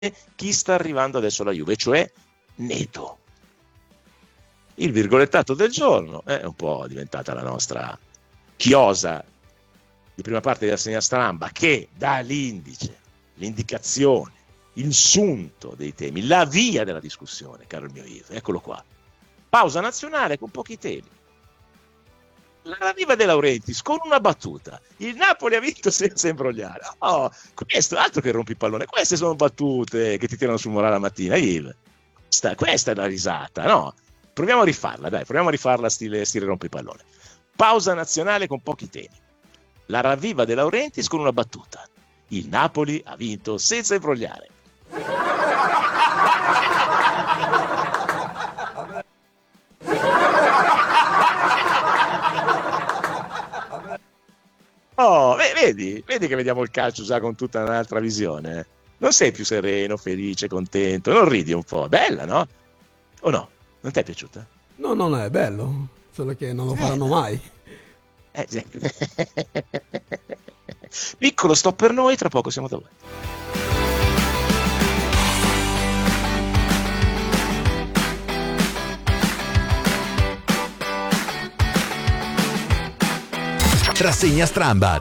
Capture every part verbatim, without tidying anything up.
chi sta arrivando adesso alla Juve, cioè Neto. Il virgolettato del giorno è un po' diventata la nostra chiosa di prima parte della Rassegna Stramba, che dà l'indice, l'indicazione, il sunto dei temi, la via della discussione, caro il mio Yves. Eccolo qua. Pausa nazionale con pochi temi. L'arriva De Laurentiis con una battuta. Il Napoli ha vinto senza imbrogliare. Oh, questo, altro che rompi pallone. Queste sono battute che ti tirano sul morale la mattina, Yves. Questa, questa è la risata, no? Proviamo a rifarla, dai, proviamo a rifarla stile, stile rompi pallone. Pausa nazionale con pochi temi. La ravviva De Laurentiis con una battuta. Il Napoli ha vinto senza imbrogliare. Oh, vedi, vedi che vediamo il calcio già con tutta un'altra visione. Non sei più sereno, felice, contento, non ridi un po'. Bella, no? O no? Non ti è piaciuta? No, non è bello, solo che non lo faranno mai. Eh, sì. Piccolo stop per noi, tra poco siamo da voi. Rassegna Stramba.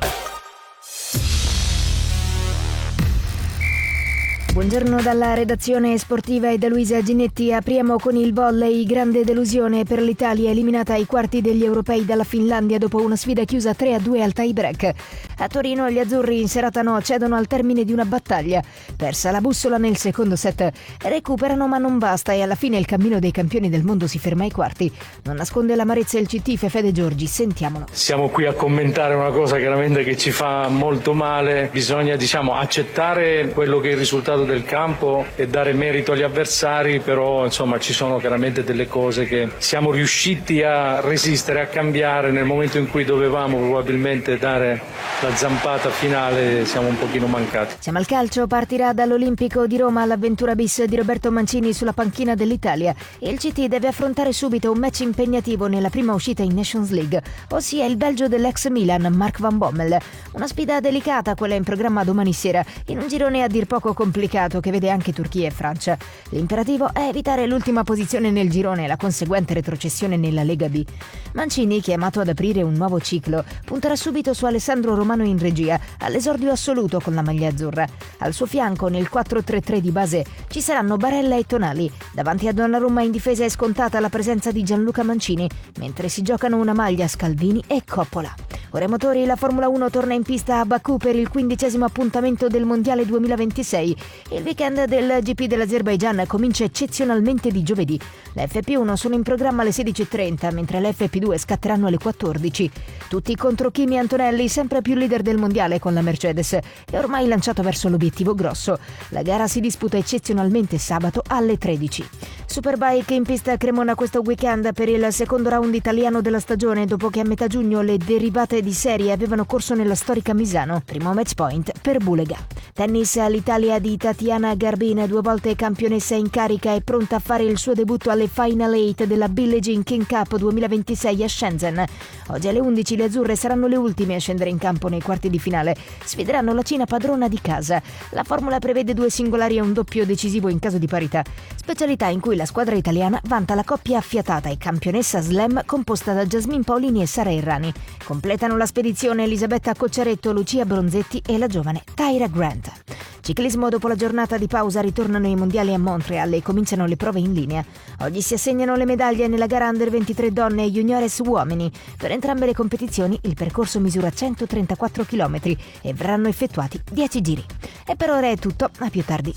Buongiorno dalla redazione sportiva e da Luisa Ginetti. Apriamo con il volley. Grande delusione per l'Italia, eliminata ai quarti degli europei dalla Finlandia dopo una sfida chiusa tre a due al tie break. A Torino gli azzurri in serata no cedono al termine di una battaglia. Persa la bussola nel secondo set. Recuperano ma non basta e alla fine il cammino dei campioni del mondo si ferma ai quarti. Non nasconde l'amarezza il C T Fede Giorgi, sentiamolo. Siamo qui a commentare una cosa chiaramente che ci fa molto male. Bisogna, diciamo, accettare quello che è il risultato del campo e dare merito agli avversari, però insomma ci sono chiaramente delle cose che siamo riusciti a resistere, a cambiare nel momento in cui dovevamo probabilmente dare la zampata finale, siamo un pochino mancati. Siamo al calcio, partirà dall'Olimpico di Roma l'avventura bis di Roberto Mancini sulla panchina dell'Italia. Il C T deve affrontare subito un match impegnativo nella prima uscita in Nations League, ossia il Belgio dell'ex Milan Mark van Bommel. Una sfida delicata quella in programma domani sera, in un girone a dir poco complicato che vede anche Turchia e Francia. L'imperativo è evitare l'ultima posizione nel girone e la conseguente retrocessione nella Lega B. Mancini, chiamato ad aprire un nuovo ciclo, punterà subito su Alessandro Romano in regia, all'esordio assoluto con la maglia azzurra. Al suo fianco, nel quattro tre tre di base, ci saranno Barella e Tonali. Davanti a Donnarumma in difesa è scontata la presenza di Gianluca Mancini, mentre si giocano una maglia Scalvini e Coppola. Ora i motori, la Formula uno torna in pista a Baku per il quindicesimo appuntamento del Mondiale duemilaventisei. Il weekend del G P dell'Azerbaigian comincia eccezionalmente di giovedì. Le F P uno sono in programma alle sedici e trenta, mentre le F P due scatteranno alle quattordici. Tutti contro Kimi Antonelli, sempre più leader del Mondiale con la Mercedes, e ormai lanciato verso l'obiettivo grosso. La gara si disputa eccezionalmente sabato alle tredici. Superbike in pista a Cremona questo weekend per il secondo round italiano della stagione, dopo che a metà giugno le derivate di serie avevano corso nella storica Misano. Primo match point per Bulega. Tennis, l'Italia di Tatiana Garbin, due volte campionessa in carica, è pronta a fare il suo debutto alle Final eight della Billie Jean King Cup duemilaventisei a Shenzhen. Oggi alle undici le azzurre saranno le ultime a scendere in campo nei quarti di finale. Sfideranno la Cina padrona di casa. La formula prevede due singolari e un doppio decisivo in caso di parità, specialità in cui la squadra italiana vanta la coppia affiatata e campionessa slam composta da Jasmine Paolini e Sara Errani. Completano la spedizione Elisabetta Cocciaretto, Lucia Bronzetti e la giovane Tyra Grant. Ciclismo, dopo la giornata di pausa ritornano i mondiali a Montreal e cominciano le prove in linea. Oggi si assegnano le medaglie nella gara under ventitré donne e juniores uomini. Per entrambe le competizioni il percorso misura centotrentaquattro chilometri e verranno effettuati dieci giri. E per ora è tutto, a più tardi.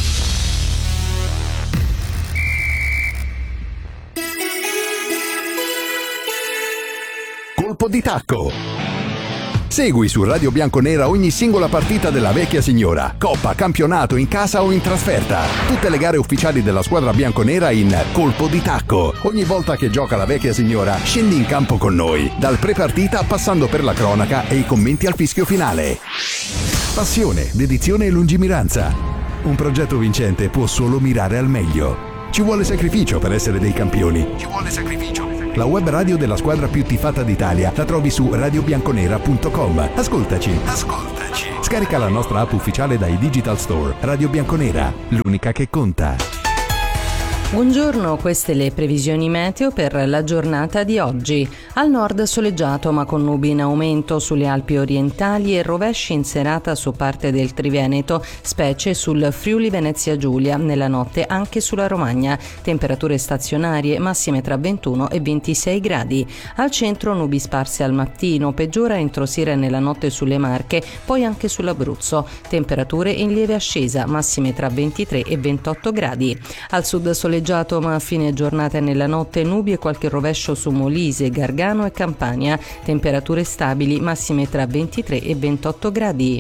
Colpo di tacco. Segui su Radio Bianconera ogni singola partita della vecchia signora, coppa, campionato, in casa o in trasferta. Tutte le gare ufficiali della squadra bianconera in Colpo di tacco. Ogni volta che gioca la vecchia signora, scendi in campo con noi, dal pre-partita passando per la cronaca e i commenti al fischio finale. Passione, dedizione e lungimiranza. Un progetto vincente può solo mirare al meglio. Ci vuole sacrificio per essere dei campioni. Ci vuole sacrificio. La web radio della squadra più tifata d'Italia la trovi su radio bianconera punto com. Ascoltaci. Ascoltaci. Scarica la nostra app ufficiale dai Digital Store. Radio Bianconera, l'unica che conta. Buongiorno, queste le previsioni meteo per la giornata di oggi. Al nord soleggiato ma con nubi in aumento sulle Alpi orientali e rovesci in serata su parte del Triveneto, specie sul Friuli Venezia Giulia, nella notte anche sulla Romagna. Temperature stazionarie massime tra ventuno e ventisei gradi. Al centro nubi sparse al mattino, peggiora entro sera e nella notte sulle Marche, poi anche sull'Abruzzo. Temperature in lieve ascesa, massime tra ventitré e ventotto gradi. Al sud soleggiato ma a fine giornata e nella notte nubi e qualche rovescio su Molise, Gargano e Campania. Temperature stabili, massime tra ventitré e ventotto gradi.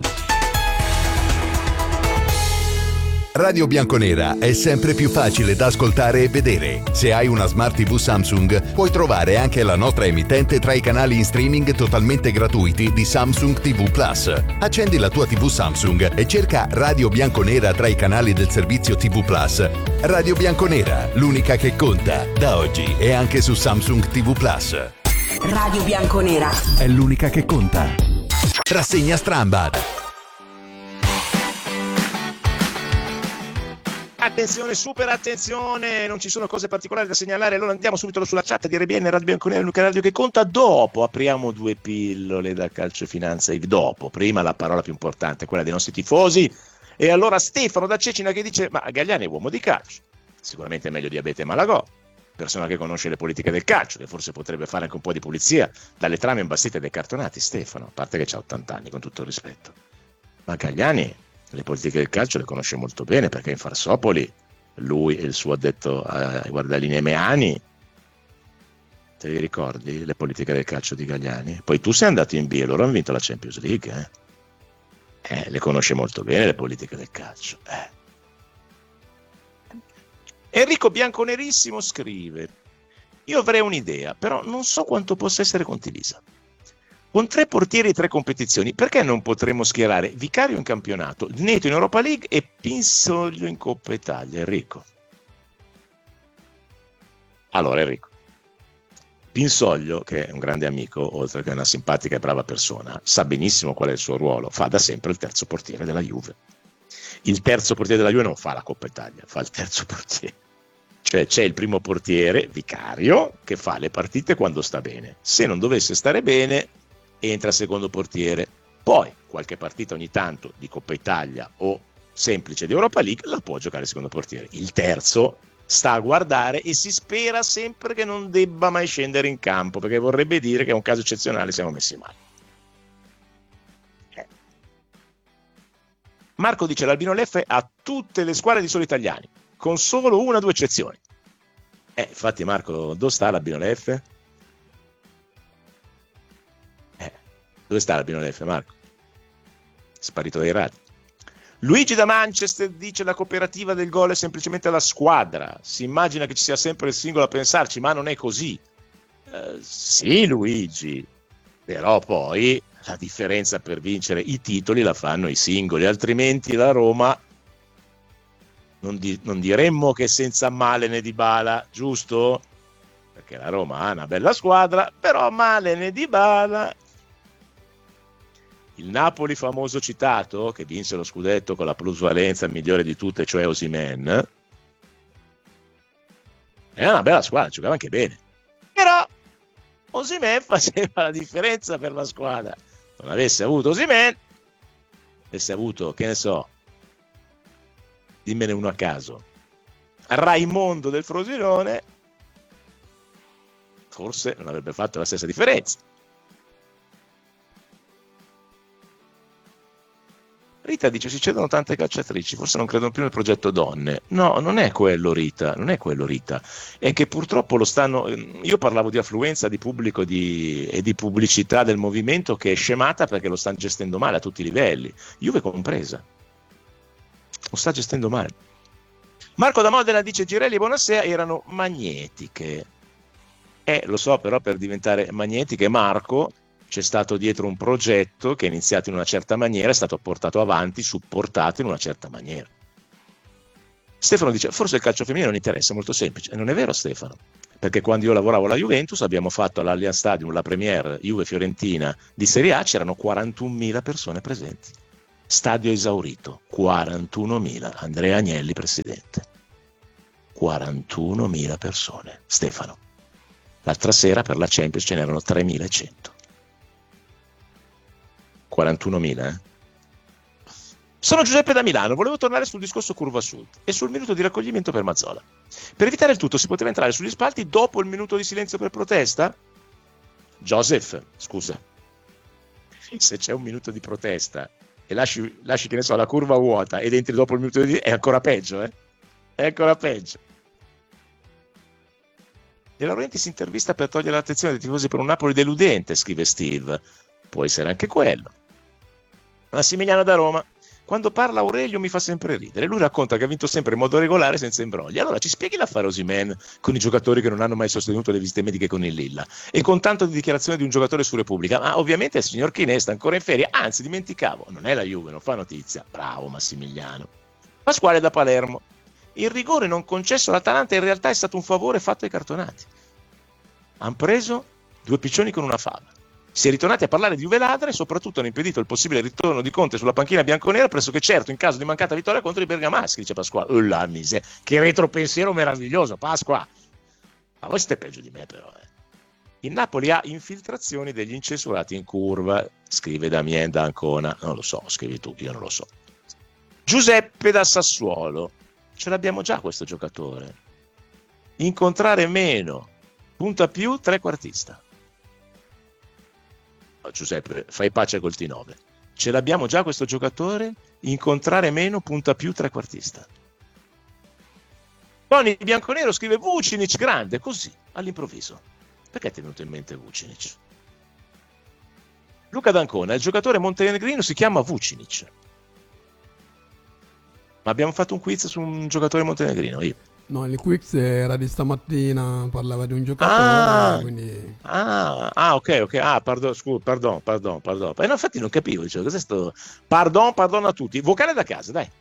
Radio Bianconera è sempre più facile da ascoltare e vedere. Se hai una Smart tivù Samsung, puoi trovare anche la nostra emittente tra i canali in streaming totalmente gratuiti di Samsung tivù Plus. Accendi la tua tivù Samsung e cerca Radio Bianconera tra i canali del servizio tivù Plus. Radio Bianconera, l'unica che conta, da oggi e anche su Samsung tivù Plus. Radio Bianconera è l'unica che conta. Rassegna Strambad. Attenzione, super attenzione, non ci sono cose particolari da segnalare, allora andiamo subito sulla chat di R B N Radio Bianconera, l'unica radio che conta. Dopo apriamo due pillole da calcio e finanza, dopo, prima la parola più importante, quella dei nostri tifosi. E allora Stefano da Cecina che dice: ma Galliani è uomo di calcio, sicuramente è meglio di Abete e Malagò, persona che conosce le politiche del calcio, che forse potrebbe fare anche un po' di pulizia dalle trame imbastite dei cartonati. Stefano, a parte che c'ha ottanta anni, con tutto il rispetto, ma Galliani le politiche del calcio le conosce molto bene, perché in Farsopoli lui e il suo addetto ai guardalinee Meani, te li ricordi le politiche del calcio di Galliani? Poi tu sei andato in B e loro hanno vinto la Champions League, eh? Eh, le conosce molto bene le politiche del calcio. eh. Enrico Bianconerissimo scrive: io avrei un'idea, però non so quanto possa essere condivisa. Con tre portieri e tre competizioni, perché non potremmo schierare Vicario in campionato, Neto in Europa League e Pinsoglio in Coppa Italia? Enrico. Allora Enrico, Pinsoglio, che è un grande amico, oltre che una simpatica e brava persona, sa benissimo qual è il suo ruolo, fa da sempre il terzo portiere della Juve. Il terzo portiere della Juve non fa la Coppa Italia, fa il terzo portiere. Cioè c'è il primo portiere, Vicario, che fa le partite quando sta bene. Se non dovesse stare bene, entra secondo portiere. Poi qualche partita ogni tanto di Coppa Italia o semplice di Europa League la può giocare secondo portiere. Il terzo sta a guardare e si spera sempre che non debba mai scendere in campo, perché vorrebbe dire che è un caso eccezionale, siamo messi male. Eh. Marco dice: l'Albino Leffe ha tutte le squadre di solo italiani, con solo una o due eccezioni. Eh, infatti Marco, dove sta l'Albino Leffe? Dove sta l'Albino Leffe, Marco? Sparito dai radi. Luigi da Manchester dice: la cooperativa del gol è semplicemente la squadra, si immagina che ci sia sempre il singolo a pensarci, ma non è così. Uh, sì Luigi, però poi la differenza per vincere i titoli la fanno i singoli, altrimenti la Roma non, di- non diremmo che senza Malen e Dybala, giusto? Perché la Roma ha una bella squadra, però Malen e Dybala. Il Napoli famoso citato, che vinse lo scudetto con la plusvalenza migliore di tutte, cioè Osimhen, è una bella squadra, giocava anche bene. Però Osimhen faceva la differenza per la squadra. Non avesse avuto Osimhen, avesse avuto, che ne so, dimmene uno a caso, Raimondo del Frosinone, forse non avrebbe fatto la stessa differenza. Rita dice: si cedono tante calciatrici, forse non credono più nel progetto donne. No, non è quello Rita, non è quello Rita, è che purtroppo lo stanno, io parlavo di affluenza di pubblico di, e di pubblicità del movimento che è scemata perché lo stanno gestendo male a tutti i livelli, Juve compresa, lo sta gestendo male. Marco da Modena dice: Girelli e Bonasera erano magnetiche. Eh, lo so, però per diventare magnetiche, Marco, c'è stato dietro un progetto che è iniziato in una certa maniera, è stato portato avanti, supportato in una certa maniera. Stefano dice: forse il calcio femminile non interessa, molto semplice. E non è vero, Stefano, perché quando io lavoravo alla Juventus abbiamo fatto all'Allianz Stadium la premiere Juve-Fiorentina di Serie A, c'erano quarantunomila persone presenti. Stadio esaurito, quarantunomila, Andrea Agnelli presidente. quarantunomila persone. Stefano, l'altra sera per la Champions ce n'erano tremilacento. quarantunomila, eh? Sono Giuseppe da Milano, volevo tornare sul discorso Curva Sud e sul minuto di raccoglimento per Mazzola. Per evitare il tutto si poteva entrare sugli spalti dopo il minuto di silenzio per protesta? Joseph, scusa, se c'è un minuto di protesta e lasci, lasci che ne so, la curva vuota ed entri dopo il minuto di... è ancora peggio, eh? È ancora peggio. De Laurentiis intervista per togliere l'attenzione dei tifosi per un Napoli deludente, scrive Steve. Può essere anche quello. Massimiliano da Roma. Quando parla Aurelio mi fa sempre ridere. Lui racconta che ha vinto sempre in modo regolare senza imbrogli. Allora ci spieghi l'affare Osimhen con i giocatori che non hanno mai sostenuto le visite mediche con il Lilla e con tanto di dichiarazione di un giocatore su Repubblica. Ma ovviamente il signor Chinè sta ancora in ferie. Anzi, dimenticavo, non è la Juve, non fa notizia. Bravo Massimiliano. Pasquale da Palermo. Il rigore non concesso all'Atalanta in realtà è stato un favore fatto ai cartonati. Han preso due piccioni con una fava. Si è ritornati a parlare di Juve ladra e soprattutto hanno impedito il possibile ritorno di Conte sulla panchina bianconera, pressoché certo in caso di mancata vittoria contro i bergamaschi, dice Pasquale. Oh la miseria, che retropensiero meraviglioso, Pasqua. Ma voi siete peggio di me però. Eh. Il Napoli ha infiltrazioni degli incensurati in curva, scrive Damien da Ancona. Non lo so, scrivi tu, io non lo so. Giuseppe da Sassuolo. Ce l'abbiamo già questo giocatore. Incontrare meno, punta più, trequartista. Giuseppe, fai pace col T nove. Ce l'abbiamo già questo giocatore, incontrare meno, punta più, trequartista. Tony Bianconero scrive Vucinic grande, così, all'improvviso. Perché ti è venuto in mente Vucinic? Luca D'Ancona, il giocatore montenegrino si chiama Vucinic. Ma abbiamo fatto un quiz su un giocatore montenegrino, io. No, il quiz era di stamattina, parlava di un giocatore, ah, quindi... ah, ah, ok, ok, ah, pardon, scusa, pardon, pardon, pardon. Eh, no, infatti non capivo, dicevo, cos'è sto... Pardon, pardon a tutti. Vocale da casa, dai.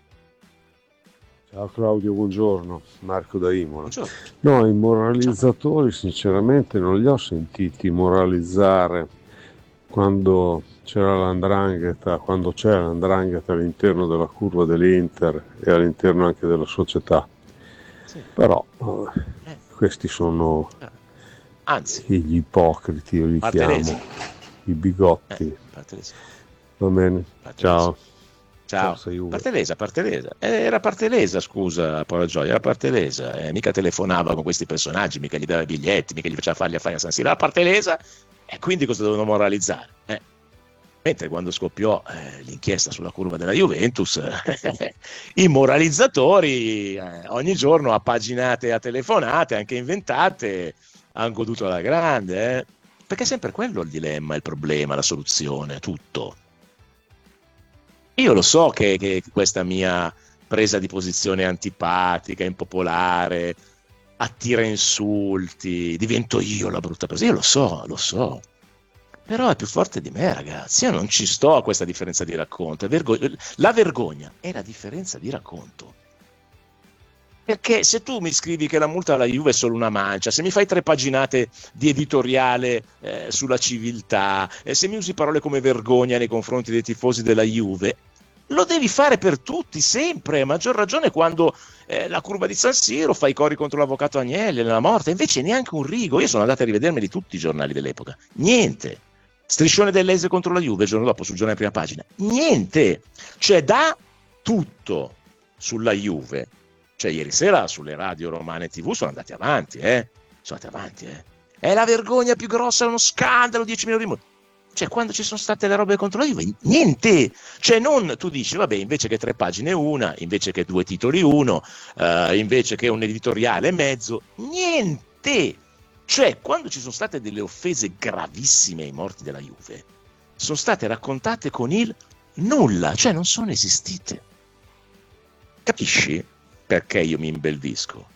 Ciao Claudio, buongiorno, Marco da Imola. Buongiorno. No, i moralizzatori sinceramente non li ho sentiti moralizzare quando c'era l'andrangheta, quando c'è l'andrangheta all'interno della curva dell'Inter e all'interno anche della società. Sì. Però eh, questi sono anzi gli ipocriti, io li chiamo, i bigotti. Eh, Va bene, ciao. Ciao, Partelesa, Partelesa, era Partelesa, scusa, Paolo Gioia, era Partelesa, eh, mica telefonava con questi personaggi, mica gli dava i biglietti, mica gli faceva fargli affari a San Siro, era Partelesa, e quindi cosa dovevano moralizzare? Eh? Mentre quando scoppiò eh, l'inchiesta sulla curva della Juventus, eh, i moralizzatori eh, ogni giorno a paginate, a telefonate, anche inventate, hanno goduto alla grande, eh? Perché è sempre quello il dilemma, il problema, la soluzione, tutto. Io lo so che, che questa mia presa di posizione antipatica, impopolare, attira insulti, divento io la brutta persona, io lo so, lo so. Però è più forte di me, ragazzi. Io non ci sto a questa differenza di racconto. È vergo- la vergogna è la differenza di racconto. Perché se tu mi scrivi che la multa alla Juve è solo una mancia, se mi fai tre paginate di editoriale eh, sulla civiltà, eh, se mi usi parole come vergogna nei confronti dei tifosi della Juve, lo devi fare per tutti, sempre, a maggior ragione quando eh, la curva di San Siro fa i cori contro l'avvocato Agnelli nella morte. Invece neanche un rigo. Io sono andato a rivedermeli tutti i giornali dell'epoca. Niente. Striscione dell'Ese contro la Juve il giorno dopo sul giornale prima pagina. Niente. Cioè da tutto sulla Juve. Cioè ieri sera sulle radio romane tivù sono andati avanti, eh. Sono andati avanti, eh. È la vergogna più grossa, è uno scandalo, dieci milioni di morti. Cioè quando ci sono state le robe contro la Juve, niente. Cioè non, tu dici, vabbè, invece che tre pagine una, invece che due titoli uno, uh, invece che un editoriale e mezzo, niente. Cioè quando ci sono state delle offese gravissime ai morti della Juve, sono state raccontate con il nulla, cioè non sono esistite. Capisci perché io mi imbelvisco?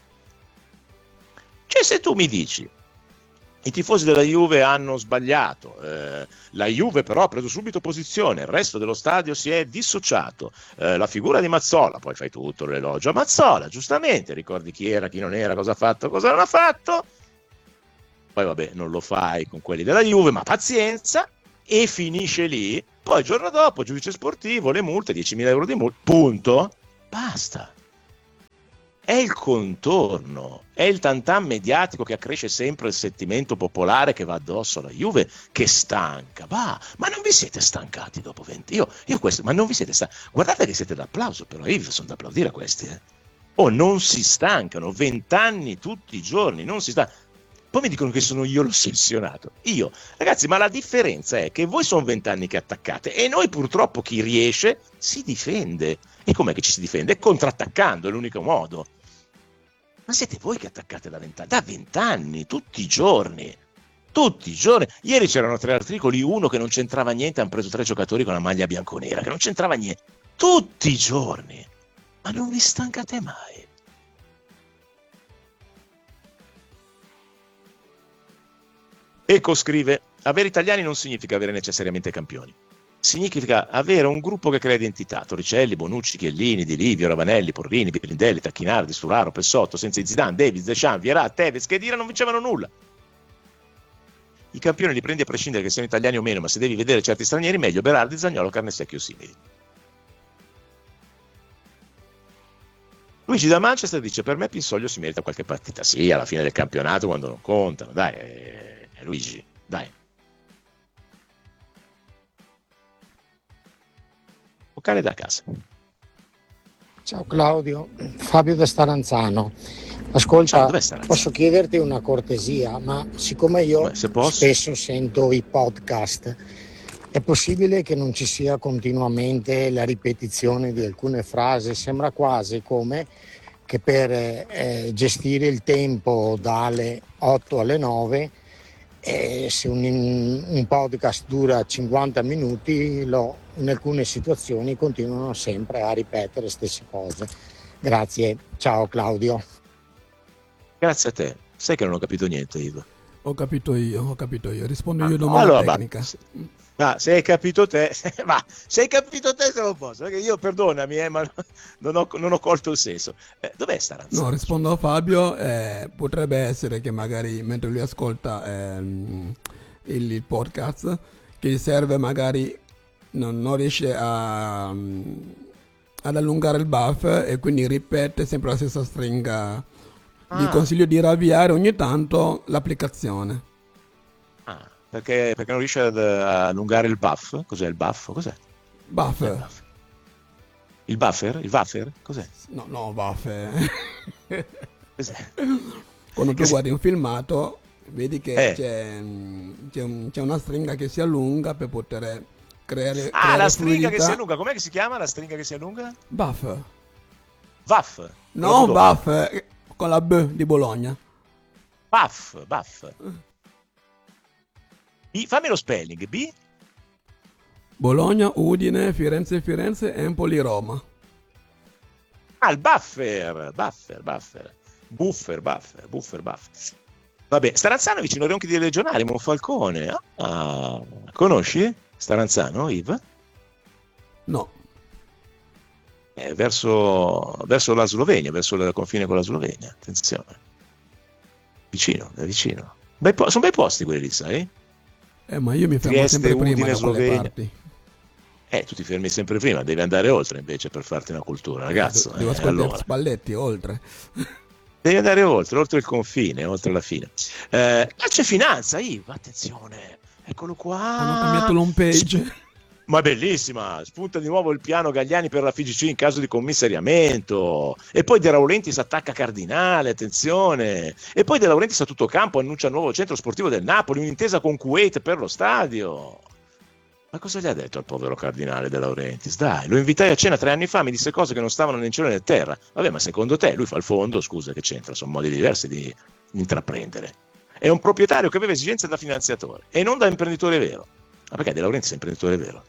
Cioè se tu mi dici i tifosi della Juve hanno sbagliato, eh, la Juve però ha preso subito posizione, il resto dello stadio si è dissociato, eh, la figura di Mazzola, poi fai tutto l'elogio a Mazzola, giustamente, ricordi chi era, chi non era, cosa ha fatto, cosa non ha fatto, poi vabbè non lo fai con quelli della Juve, ma pazienza, e finisce lì. poi il giorno dopo giudice sportivo, le multe, diecimila euro di multa, punto, basta. È il contorno, è il tantan mediatico che accresce sempre il sentimento popolare che va addosso alla Juve, che stanca. Bah, ma non vi siete stancati dopo venti? Io, io questo, ma non vi siete stancati? Guardate che siete d'applauso, però io sono da applaudire a questi. Eh. Oh, non si stancano, vent'anni tutti i giorni, non si stancano. Poi mi dicono che sono io l'ossessionato. Io, ragazzi, ma la differenza è che voi sono vent'anni che attaccate e noi purtroppo chi riesce si difende. E com'è che ci si difende? Contrattaccando, è l'unico modo. Ma siete voi che attaccate da vent'anni, da vent'anni, tutti i giorni, tutti i giorni. Ieri c'erano tre articoli, uno che non c'entrava niente, hanno preso tre giocatori con la maglia bianconera, che non c'entrava niente, tutti i giorni. Ma non vi stancate mai. Eco scrive, avere italiani non significa avere necessariamente campioni. Significa avere un gruppo che crea identità. Torricelli, Bonucci, Chiellini, Di Livio, Ravanelli, Porrini, Pirandelli, Tacchinardi, Sturaro, Pessotto, senza Zidane, Davis, Deschamps, Vieira, Tevez, Khedira non vincevano nulla. I campioni li prendi a prescindere che siano italiani o meno, ma se devi vedere certi stranieri meglio Berardi, Zaniolo, Carnesecchi o simili. Luigi da Manchester dice, per me Pinsoglio si merita qualche partita. Sì, alla fine del campionato quando non contano, dai, eh, Luigi, dai. Vocale da casa. Ciao Claudio, Fabio da Staranzano. Ascolta, Ciao, posso chiederti una cortesia, ma siccome io Beh, spesso sento i podcast, è possibile che non ci sia continuamente la ripetizione di alcune frasi? Sembra quasi come che per eh, gestire il tempo dalle otto alle nove, eh, se un, un podcast dura cinquanta minuti, lo, in alcune situazioni continuano sempre a ripetere le stesse cose. Grazie, ciao Claudio. Grazie a te. Sai che non ho capito niente, Ivo. Ho capito io, ho capito io. Rispondo ah, io domanda allora, tecnica. Ma, ma se hai capito te, ma se hai capito te se lo posso, perché io perdonami, eh, ma non ho, non ho colto il senso. Eh, dov'è Staranzano? No, rispondo a Fabio, eh, potrebbe essere che magari mentre lui ascolta ehm, il, il podcast, che gli serve magari, non, non riesce a, um, ad allungare il buff e quindi ripete sempre la stessa stringa. Ah. Gli consiglio di ravviare ogni tanto l'applicazione. Ah, perché, perché non riesce ad, a allungare il buff? Cos'è il buff? Cos'è? Buffer. Il, buff? il buffer? Il buffer? Cos'è? No, no, buffer. Cos'è? Quando tu Cos'è? guardi un filmato, vedi che Eh. c'è, c'è, un- c'è una stringa che si allunga per poter creare. Ah, creare la stringa fluidità. che si allunga. Com'è che si chiama la stringa che si allunga? Buffer. Buff. No, buffer. Con la B di Bologna. Buff, buff. B, fammi lo spelling. B? Bologna, Udine, Firenze, Firenze, Empoli, Roma. Ah, il buffer. Buffer, buffer. Buffer, buffer, buffer, buffer. Vabbè, Staranzano vicino ai ronchi dei legionari, Monfalcone. Ah, conosci Staranzano, Yves? No. Eh, verso, verso la Slovenia, verso il confine con la Slovenia, attenzione. Vicino, è vicino. Bei po- sono bei posti quelli lì, sai? Eh, ma io mi fermo Trieste, sempre prima Udine, da quelle Slovenia. parti. Eh, tu ti fermi sempre prima, devi andare oltre invece per farti una cultura, ragazzo. Devo eh, ascoltare allora. Spalletti, oltre. Devi andare oltre, oltre il confine, oltre la fine. Eh, calcio e finanza, Yves, attenzione, eccolo qua. Hanno cambiato l'home page. Ma è bellissima, spunta di nuovo il piano Gagliani per la F I G C in caso di commissariamento, e poi De Laurentiis attacca Cardinale, attenzione, e poi De Laurentiis a tutto campo annuncia il nuovo centro sportivo del Napoli, un'intesa con Kuwait per lo stadio. Ma cosa gli ha detto al povero Cardinale De Laurentiis? Dai, lo invitai a cena tre anni fa, mi disse cose che non stavano né in cielo né in terra. Vabbè, ma secondo te lui fa il fondo? Scusa, che c'entra? Sono modi diversi di intraprendere. È un proprietario che aveva esigenze da finanziatore e non da imprenditore vero. Ma perché De Laurentiis è imprenditore vero?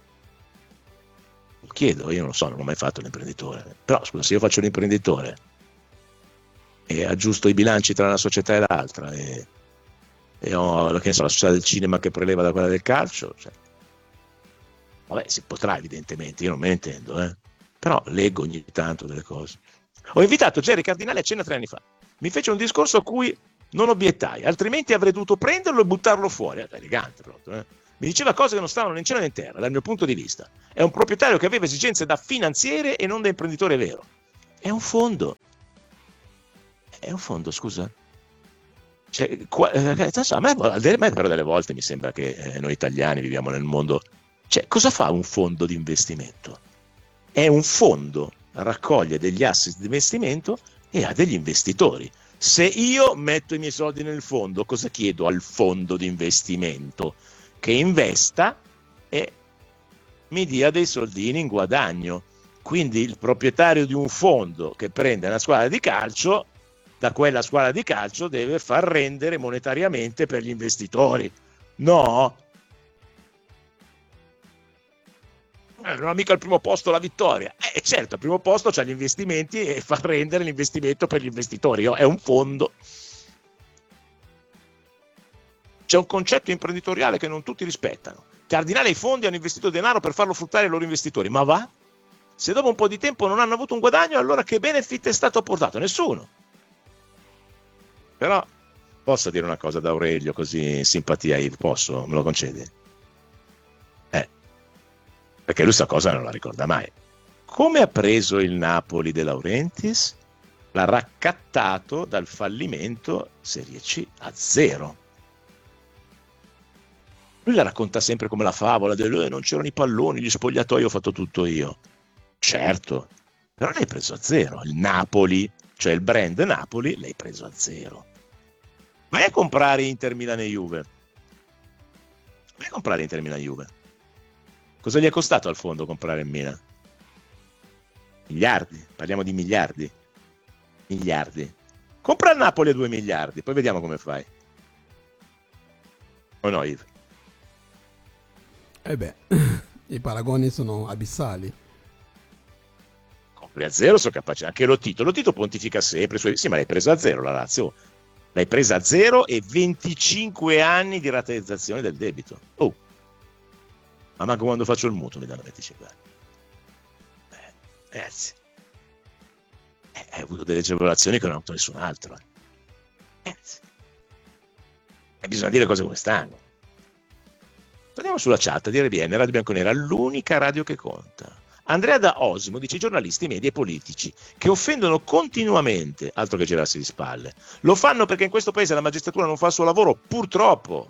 Lo chiedo, io non lo so, non ho mai fatto l'imprenditore. Però scusa, se io faccio l'imprenditore e aggiusto i bilanci tra una società e l'altra e, e ho che ne so, la società del cinema che preleva da quella del calcio, cioè, vabbè, si potrà evidentemente, io non me ne intendo, eh. Però leggo ogni tanto delle cose. Ho invitato Gerry Cardinale a cena tre anni fa. Mi fece un discorso a cui non obiettai, altrimenti avrei dovuto prenderlo e buttarlo fuori. È elegante proprio, eh. mi diceva cose che non stavano né in cielo né in terra, dal mio punto di vista. È un proprietario che aveva esigenze da finanziere e non da imprenditore vero. È un fondo. È un fondo, scusa. Cioè, qua, eh, a, me, a me però delle volte mi sembra che eh, noi italiani viviamo nel mondo. Cioè, cosa fa un fondo di investimento? È un fondo, raccoglie degli asset di investimento e ha degli investitori. Se io metto i miei soldi nel fondo, cosa chiedo al fondo di investimento? Che investa e mi dia dei soldini in guadagno. Quindi il proprietario di un fondo che prende una squadra di calcio, da quella squadra di calcio deve far rendere monetariamente per gli investitori. No? Eh, non ha mica al primo posto la vittoria. Eh, certo, al primo posto c'ha gli investimenti e fa rendere l'investimento per gli investitori. È un fondo. C'è un concetto imprenditoriale che non tutti rispettano. Cardinale e i fondi hanno investito denaro per farlo fruttare ai loro investitori. Ma va? Se dopo un po' di tempo non hanno avuto un guadagno, allora che benefit è stato apportato? Nessuno. Però posso dire una cosa da Aurelio, così simpatia, Yves, posso? Me lo concedi? Eh, perché lui sta cosa non la ricorda mai. Come ha preso il Napoli De Laurentiis? L'ha raccattato dal fallimento Serie C a zero. Lui la racconta sempre come la favola del eh, non c'erano i palloni, gli spogliatoi, ho fatto tutto io. Certo, però l'hai preso a zero. Il Napoli, cioè il brand Napoli, l'hai preso a zero. Vai a comprare Inter, Milan e Juve. Vai a comprare Inter, Milan e Juve. Cosa gli è costato al fondo comprare il Milan? Miliardi, parliamo di miliardi. Miliardi. Compra il Napoli a due miliardi, poi vediamo come fai. O no, Yves? Eh beh, i paragoni sono abissali. Compri a zero, sono capace. Anche Lotito. Lotito pontifica sempre. Sui... Sì, ma l'hai presa a zero la Lazio. L'hai presa a zero e venticinque anni di rateizzazione del debito. Oh, ma manco quando faccio il mutuo mi danno venticinque anni. Eh, ragazzi, eh, hai avuto delle agevolazioni che non ha avuto nessun altro. Eh. E bisogna dire cose come stanno. Torniamo sulla chat a dire bene, Radio Bianconera, l'unica radio che conta. Andrea da Osimo dice: i giornalisti, media e politici che offendono continuamente, altro che girarsi di spalle, lo fanno perché in questo paese la magistratura non fa il suo lavoro, purtroppo.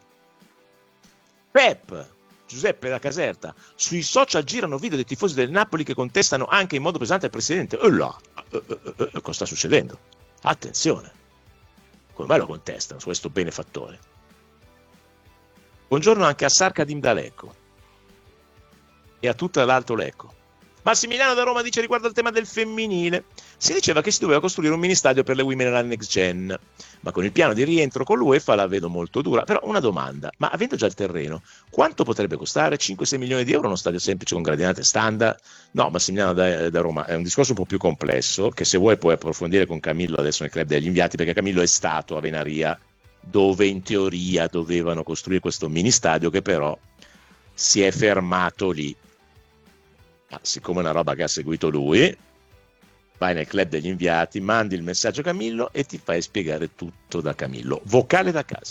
Pep, Giuseppe da Caserta, sui social girano video dei tifosi del Napoli che contestano anche in modo pesante il presidente. E là, eh, eh, eh, cosa sta succedendo? Attenzione, come mai lo contestano su questo benefattore? Buongiorno anche a Sarkadim da Lecco e a tutta l'Alto Lecco. Massimiliano da Roma dice riguardo al tema del femminile: si diceva che si doveva costruire un mini stadio per le Women alla Next Gen, ma con il piano di rientro con l'UEFA la vedo molto dura. Però una domanda: ma avendo già il terreno, quanto potrebbe costare? cinque sei milioni di euro uno stadio semplice con gradinate standard? No, Massimiliano da, da Roma, è un discorso un po' più complesso che se vuoi puoi approfondire con Camillo adesso nel club degli inviati, perché Camillo è stato a Venaria, dove in teoria dovevano costruire questo mini stadio che però si è fermato lì. Ah, siccome è una roba che ha seguito lui, vai nel club degli inviati, mandi il messaggio a Camillo e ti fai spiegare tutto da Camillo. Vocale da casa.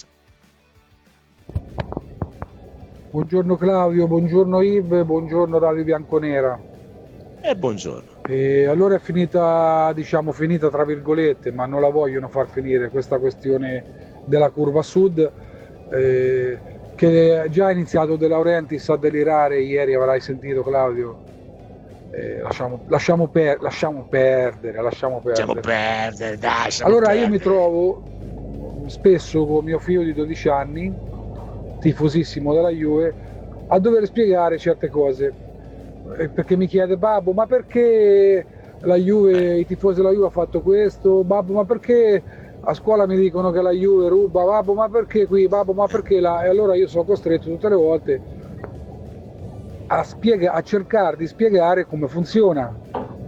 Buongiorno Claudio, buongiorno Yves, buongiorno Radio Bianconera. E eh, buongiorno. E allora è finita, diciamo finita tra virgolette, ma non la vogliono far finire questa questione della curva sud, eh, che già ha iniziato De Laurentiis a delirare. Ieri avrai sentito, Claudio. Eh, lasciamo, lasciamo, per, lasciamo perdere, lasciamo perdere. Lasciamo perdere, dai, lasciamo allora perdere. Io mi trovo spesso con mio figlio di dodici anni, tifosissimo della Juve, a dover spiegare certe cose, eh, perché mi chiede: babbo, ma perché la Juve, i tifosi della Juve ha fatto questo? Babbo, ma perché a scuola mi dicono che la Juve ruba? Babbo, ma perché qui? Babbo, ma perché là? E allora io sono costretto tutte le volte a, spiega- a cercare di spiegare come funziona.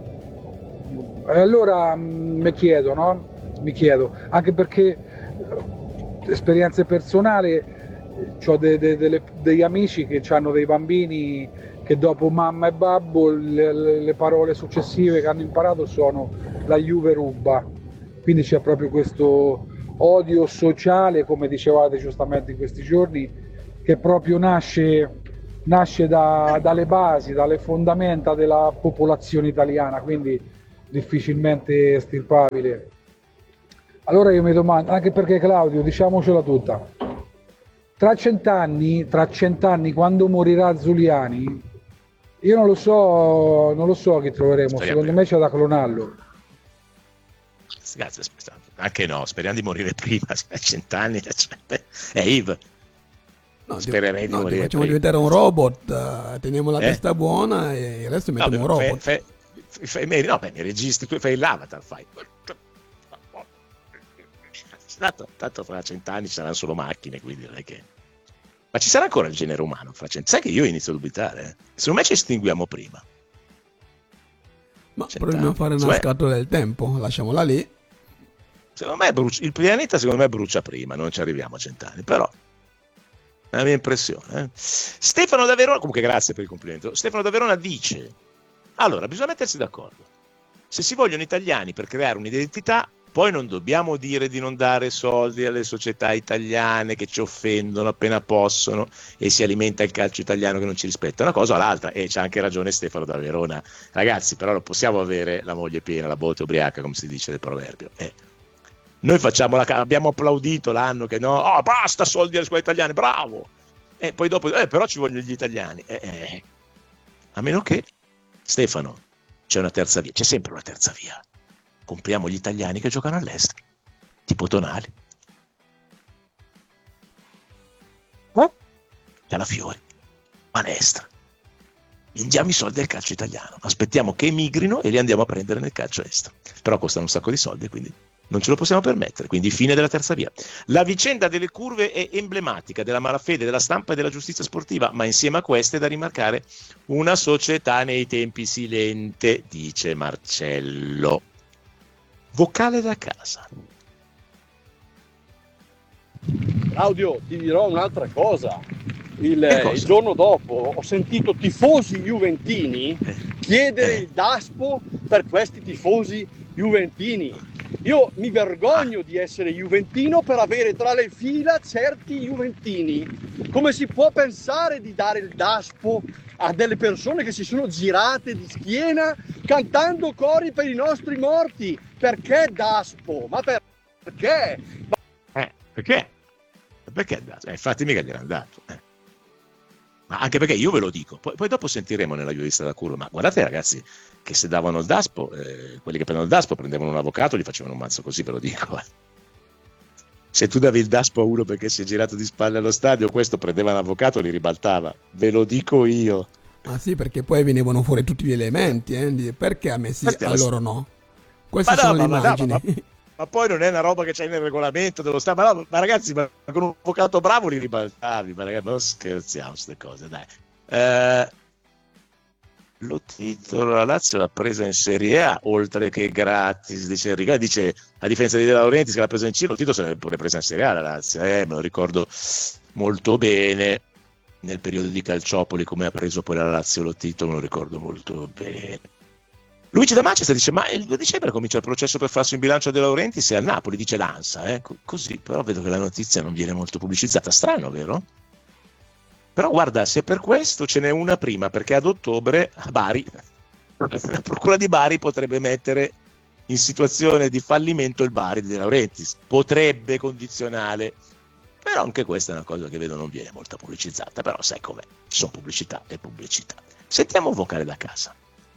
E allora mh, mi chiedo, no? Mi chiedo, anche perché eh, esperienze personali, ho de- de- delle- degli amici che hanno dei bambini che dopo mamma e babbo le, le, le parole successive che hanno imparato sono la Juve ruba. Quindi c'è proprio questo odio sociale, come dicevate giustamente in questi giorni, che proprio nasce, nasce da, dalle basi, dalle fondamenta della popolazione italiana, quindi difficilmente estirpabile. Allora io mi domando, anche perché Claudio, diciamocela tutta, tra cent'anni, tra cent'anni quando morirà Zuliani, io non lo so, non lo so chi troveremo, Speriamo. secondo me c'è da clonarlo. Grazie, anche no, speriamo di morire prima, a cent'anni, cioè, è Yves. No, Spererei di no, morire facciamo prima. diventare un robot, uh, teniamo la Eh? testa buona e il resto No, mettiamo beh, un fai, robot. fai, fai, fai, no, beh, mi registri, tu fai l'avatar, fai. Tanto, tanto fra cent'anni ci saranno solo macchine, quindi non è che... Ma ci sarà ancora il genere umano fra cent'anni? Sai che io inizio a dubitare, eh? Secondo me ci estinguiamo prima. Ma cent'anni. proviamo a fare una Cioè, scatola del tempo, lasciamola lì. Secondo me brucia, il pianeta secondo me brucia prima, non ci arriviamo a cent'anni, però è la mia impressione. Eh? Stefano da Verona, comunque grazie per il complimento, Stefano da Verona dice, allora bisogna mettersi d'accordo, se si vogliono italiani per creare un'identità, poi non dobbiamo dire di non dare soldi alle società italiane che ci offendono appena possono e si alimenta il calcio italiano che non ci rispetta, una cosa o l'altra, e c'ha anche ragione Stefano da Verona, ragazzi, però non possiamo avere la moglie piena, la botte ubriaca, come si dice nel proverbio, eh. Noi facciamo la, abbiamo applaudito l'anno che no, oh basta soldi alle scuole italiane, bravo, e poi dopo eh, però ci vogliono gli italiani, eh, eh. A meno che, Stefano, c'è una terza via, c'è sempre una terza via, compriamo gli italiani che giocano all'estero, tipo Tonali, eh? Calafiori, Manestra, vendiamo i soldi al calcio italiano, aspettiamo che emigrino e li andiamo a prendere nel calcio estero, però costano un sacco di soldi, quindi non ce lo possiamo permettere, quindi fine della terza via. La vicenda delle curve è emblematica della malafede della stampa e della giustizia sportiva, ma insieme a queste è da rimarcare una società nei tempi silente, dice Marcello. Vocale da casa. Claudio, ti dirò un'altra cosa. Il, cosa? il giorno dopo ho sentito tifosi juventini chiedere Eh. il daspo per questi tifosi juventini. Io mi vergogno di essere juventino per avere tra le fila certi juventini. Come si può pensare di dare il daspo a delle persone che si sono girate di schiena cantando cori per i nostri morti? Perché daspo? Ma per- perché? Eh, perché? Perché è andato? Eh, infatti mica gliel'hanno dato. Eh. Ma anche perché io ve lo dico, poi, poi dopo sentiremo nella giurista da curva, ma guardate ragazzi che se davano il daspo, eh, quelli che prendono il daspo prendevano un avvocato, gli facevano un mazzo così, ve lo dico. Eh. Se tu davi il daspo a uno perché si è girato di spalle allo stadio, questo prendeva un avvocato e li ribaltava, ve lo dico io. Ah sì, perché poi venivano fuori tutti gli elementi, eh? di- Perché a me sì, Infatti, a adesso- loro no? Queste Ma no, sono le ma- ma no, immagini. ma- Ma poi non è una roba che c'è nel regolamento dello Stato, ma, no, ma ragazzi, ma con un avvocato bravo li ribaltavi, ma ragazzi, non scherziamo queste cose, dai. Eh, lo titolo, la Lazio l'ha presa in Serie A, oltre che gratis, dice Enrico, dice, a differenza di De Laurentiis che l'ha presa in Ciro, il titolo se l'è pure presa in Serie A la Lazio, eh, me lo ricordo molto bene, nel periodo di Calciopoli, come ha preso poi la Lazio lo titolo, me lo ricordo molto bene. Luigi da Manchester dice, ma il due dicembre comincia il processo per farsi un bilancio De Laurentiis e a Napoli, dice l'Ansa, eh? Co- così, però vedo che la notizia non viene molto pubblicizzata, strano, vero? Però guarda, se per questo ce n'è una prima, perché ad ottobre a Bari, la procura di Bari potrebbe mettere in situazione di fallimento il Bari di De Laurentiis, potrebbe condizionale, però anche questa è una cosa che vedo non viene molto pubblicizzata, però sai com'è, ci sono pubblicità e pubblicità. Sentiamo un vocale da casa.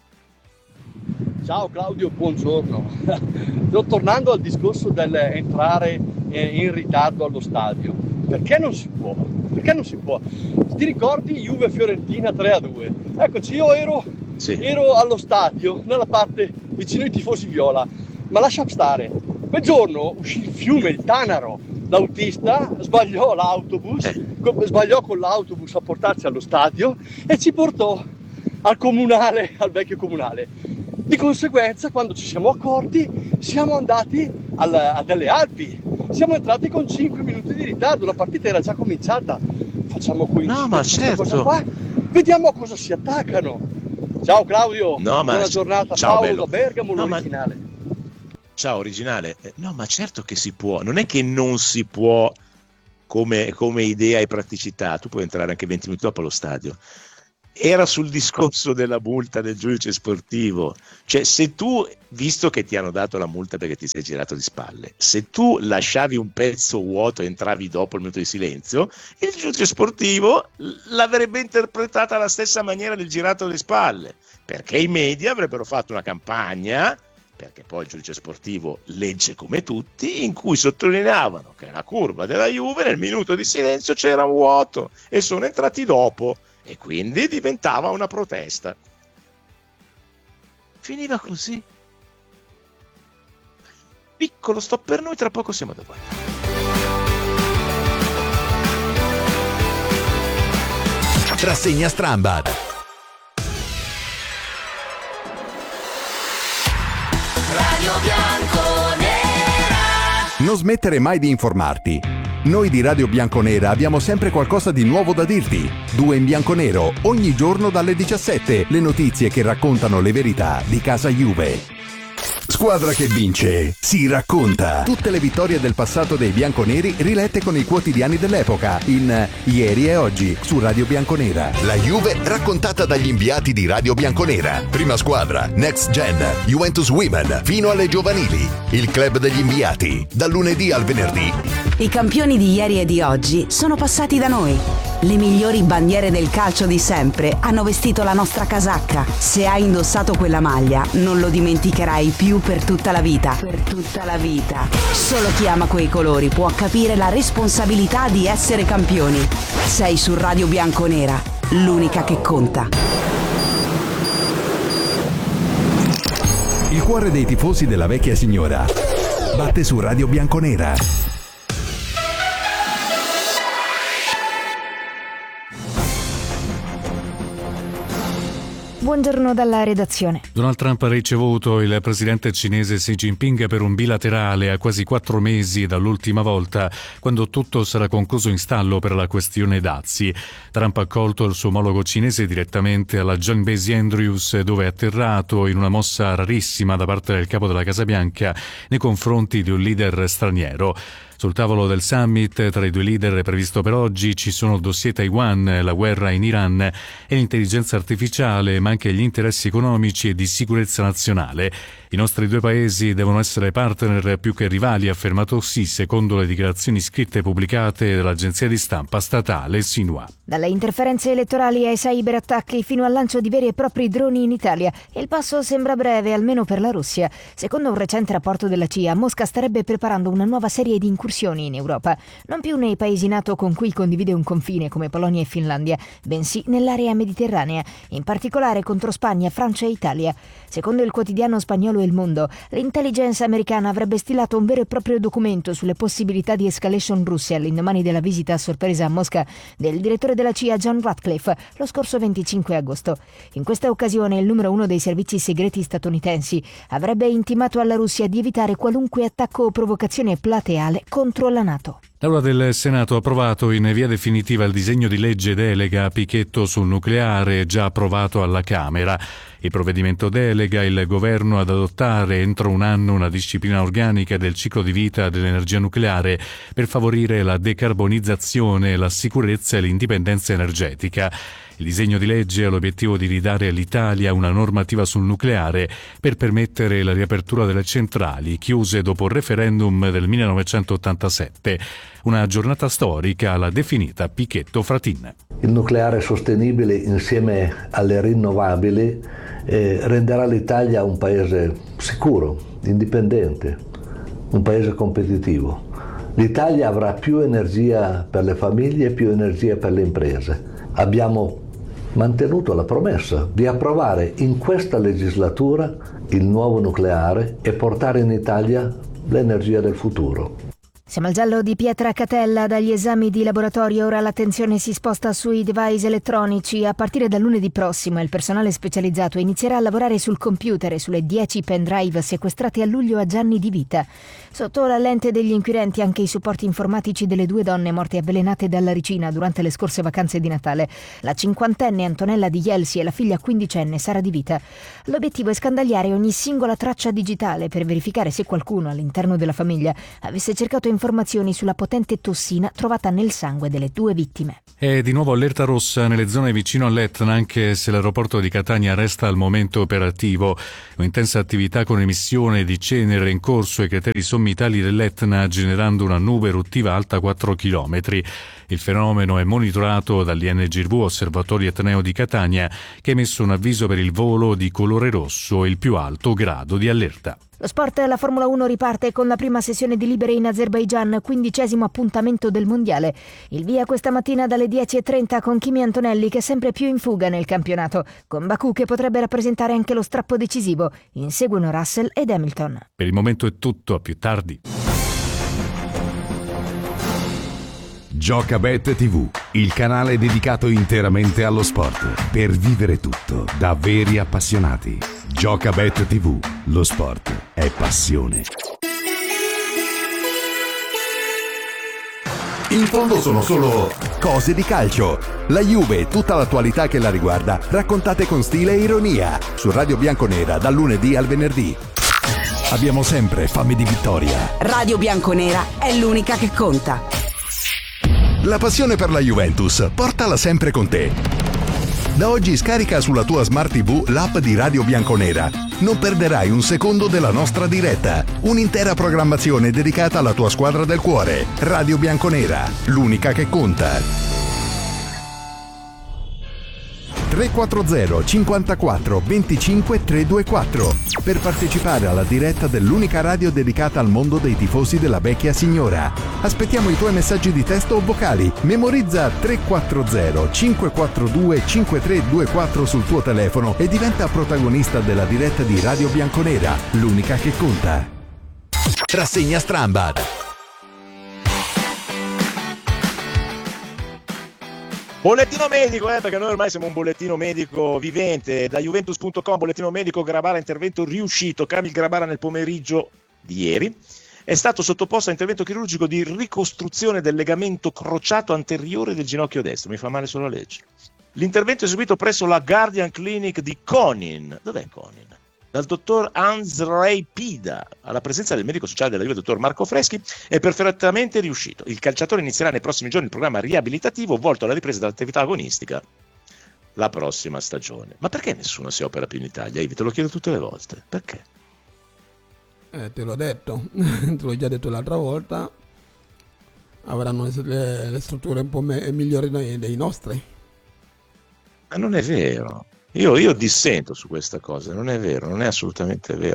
Ciao Claudio, buongiorno. Sto tornando al discorso dell'entrare eh, in ritardo allo stadio. Perché non si può? Perché non si può? Ti ricordi Juve-Fiorentina tre a due? Eccoci, io ero, Sì. ero allo stadio, nella parte vicino ai tifosi viola, ma lascia stare. Quel giorno uscì il fiume, il Tanaro. L'autista sbagliò l'autobus, Eh. co- sbagliò con l'autobus a portarci allo stadio e ci portò al comunale, al vecchio comunale. Di conseguenza, quando ci siamo accorti, siamo andati al, a delle Alpi. Siamo entrati con cinque minuti di ritardo, la partita era già cominciata. Facciamo coincidere No, ma questa certo. cosa qua. Vediamo a cosa si attaccano. Ciao Claudio, No, ma- buona giornata. ciao, Paolo bello. da Bergamo, No, ma- l'originale. Ciao originale, Eh, no ma certo che si può, non è che non si può come, come idea e praticità, tu puoi entrare anche venti minuti dopo allo stadio. Era sul discorso della multa del giudice sportivo, cioè se tu, visto che ti hanno dato la multa perché ti sei girato di spalle, se tu lasciavi un pezzo vuoto e entravi dopo il minuto di silenzio, il giudice sportivo l'avrebbe interpretata alla stessa maniera del girato di spalle, perché i media avrebbero fatto una campagna, perché poi il giudice sportivo legge come tutti, in cui sottolineavano che nella curva della Juve nel minuto di silenzio c'era un vuoto e sono entrati dopo, e quindi diventava una protesta. Finiva così. Piccolo stop per noi, tra poco siamo da guardare. Rassegna Strambad. Radio Bianconera. Non smettere mai di informarti. Noi di Radio Bianconera abbiamo sempre qualcosa di nuovo da dirti. Due in bianconero, ogni giorno dalle diciassette, le notizie che raccontano le verità di casa Juve. Squadra che vince si racconta. Tutte le vittorie del passato dei bianconeri rilette con i quotidiani dell'epoca in Ieri e Oggi su Radio Bianconera. La Juve raccontata dagli inviati di Radio Bianconera. Prima squadra, Next Gen, Juventus Women, fino alle giovanili. Il club degli inviati, dal lunedì al venerdì. I campioni di ieri e di oggi sono passati da noi. Le migliori bandiere del calcio di sempre hanno vestito la nostra casacca. Se hai indossato quella maglia, non lo dimenticherai più per tutta la vita. Per tutta la vita. Solo chi ama quei colori può capire la responsabilità di essere campioni. Sei su Radio Bianconera, l'unica che conta. Il cuore dei tifosi della vecchia signora batte su Radio Bianconera. Buongiorno dalla redazione. Donald Trump ha ricevuto il presidente cinese Xi Jinping per un bilaterale a quasi quattro mesi dall'ultima volta, quando tutto sarà concluso in stallo per la questione dazi. Trump ha accolto il suo omologo cinese direttamente alla John Basie Andrews, dove è atterrato in una mossa rarissima da parte del capo della Casa Bianca nei confronti di un leader straniero. Sul tavolo del summit tra i due leader previsto per oggi ci sono il dossier Taiwan, la guerra in Iran e l'intelligenza artificiale, ma anche gli interessi economici e di sicurezza nazionale. I nostri due paesi devono essere partner più che rivali, ha affermato Xi, secondo le dichiarazioni scritte e pubblicate dall'agenzia di stampa statale Xinhua. Dalle interferenze elettorali ai cyberattacchi fino al lancio di veri e propri droni in Italia, il passo sembra breve, almeno per la Russia. Secondo un recente rapporto della C I A, Mosca starebbe preparando una nuova serie di incursioni in Europa, non più nei paesi NATO con cui condivide un confine come Polonia e Finlandia, bensì nell'area mediterranea, in particolare contro Spagna, Francia e Italia. Secondo il quotidiano spagnolo El Mundo, l'intelligence americana avrebbe stilato un vero e proprio documento sulle possibilità di escalation russe all'indomani della visita a sorpresa a Mosca del direttore della C I A John Ratcliffe lo scorso venticinque agosto. In questa occasione il numero uno dei servizi segreti statunitensi avrebbe intimato alla Russia di evitare qualunque attacco o provocazione plateale contro la NATO. L'Aula del Senato ha approvato in via definitiva il disegno di legge delega a Pichetto sul nucleare, già approvato alla Camera. Il provvedimento delega il governo ad adottare entro un anno una disciplina organica del ciclo di vita dell'energia nucleare per favorire la decarbonizzazione, la sicurezza e l'indipendenza energetica. Il disegno di legge ha l'obiettivo di ridare all'Italia una normativa sul nucleare per permettere la riapertura delle centrali chiuse dopo il referendum del millenovecentottantasette. Una giornata storica l'ha definita Pichetto Fratin. Il nucleare sostenibile insieme alle rinnovabili eh, renderà l'Italia un paese sicuro, indipendente, un paese competitivo. L'Italia avrà più energia per le famiglie e più energia per le imprese. Abbiamo mantenuto la promessa di approvare in questa legislatura il nuovo nucleare e portare in Italia l'energia del futuro. Siamo al giallo di Pietra Catella. Dagli esami di laboratorio ora l'attenzione si sposta sui device elettronici. A partire da lunedì prossimo il personale specializzato inizierà a lavorare sul computer e sulle dieci pendrive sequestrate a luglio a Gianni Di Vita. Sotto la lente degli inquirenti anche i supporti informatici delle due donne morte avvelenate dalla ricina durante le scorse vacanze di Natale, la cinquantenne Antonella Di Jelsi e la figlia quindicenne Sara Di Vita. L'obiettivo è scandagliare ogni singola traccia digitale per verificare se qualcuno all'interno della famiglia avesse cercato informazioni sulla potente tossina trovata nel sangue delle due vittime. È di nuovo allerta rossa nelle zone vicino all'Etna, anche se l'aeroporto di Catania resta al momento operativo. Un'intensa attività con emissione di cenere in corso ai crateri sommitali dell'Etna, generando una nube eruttiva alta quattro chilometri. Il fenomeno è monitorato dall'I N G R V, Osservatorio Etneo di Catania, che ha emesso un avviso per il volo di colore rosso, il più alto grado di allerta. Lo sport, la Formula uno riparte con la prima sessione di libere in Azerbaigian, quindicesimo appuntamento del mondiale. Il via questa mattina dalle dieci e trenta con Kimi Antonelli, che è sempre più in fuga nel campionato, con Baku che potrebbe rappresentare anche lo strappo decisivo. Inseguono Russell ed Hamilton. Per il momento è tutto, a più tardi. Giocabet tivù, il canale dedicato interamente allo sport, per vivere tutto da veri appassionati. Giocabet tivù, lo sport è passione. In fondo sono solo cose di calcio. La Juve e tutta l'attualità che la riguarda, raccontate con stile e ironia, su Radio Bianconera dal lunedì al venerdì. Abbiamo sempre fame di vittoria. Radio Bianconera è l'unica che conta. La passione per la Juventus, portala sempre con te. Da oggi scarica sulla tua Smart tivù l'app di Radio Bianconera. Non perderai un secondo della nostra diretta. Un'intera programmazione dedicata alla tua squadra del cuore. Radio Bianconera, l'unica che conta. tre quattro zero cinquantaquattro venticinque trecentoventiquattro per partecipare alla diretta dell'unica radio dedicata al mondo dei tifosi della vecchia signora. Aspettiamo i tuoi messaggi di testo o vocali. Memorizza tre quattro zero cinque quattro due cinque tre due quattro sul tuo telefono e diventa protagonista della diretta di Radio Bianconera, l'unica che conta. Rassegna Strambad. Bollettino medico, eh, perché noi ormai siamo un bollettino medico vivente. Da Juventus punto com, bollettino medico, Grabara, intervento riuscito. Kamil Grabara nel pomeriggio di ieri è stato sottoposto a intervento chirurgico di ricostruzione del legamento crociato anteriore del ginocchio destro. Mi fa male solo a leggere. L'intervento è eseguito presso la Guardian Clinic di Konin. Dov'è Konin? Dal dottor Andrzej Pida, alla presenza del medico sociale della Juve, dottor Marco Freschi, è perfettamente riuscito. Il calciatore inizierà nei prossimi giorni il programma riabilitativo volto alla ripresa dell'attività agonistica la prossima stagione. Ma perché nessuno si opera più in Italia? Io te lo chiedo tutte le volte. Perché? Eh, te l'ho detto, te l'ho già detto l'altra volta. Avranno le, le strutture un po' me- migliori dei, dei nostri. Ma non è vero. Io, io dissento su questa cosa, non è vero, non è assolutamente vero.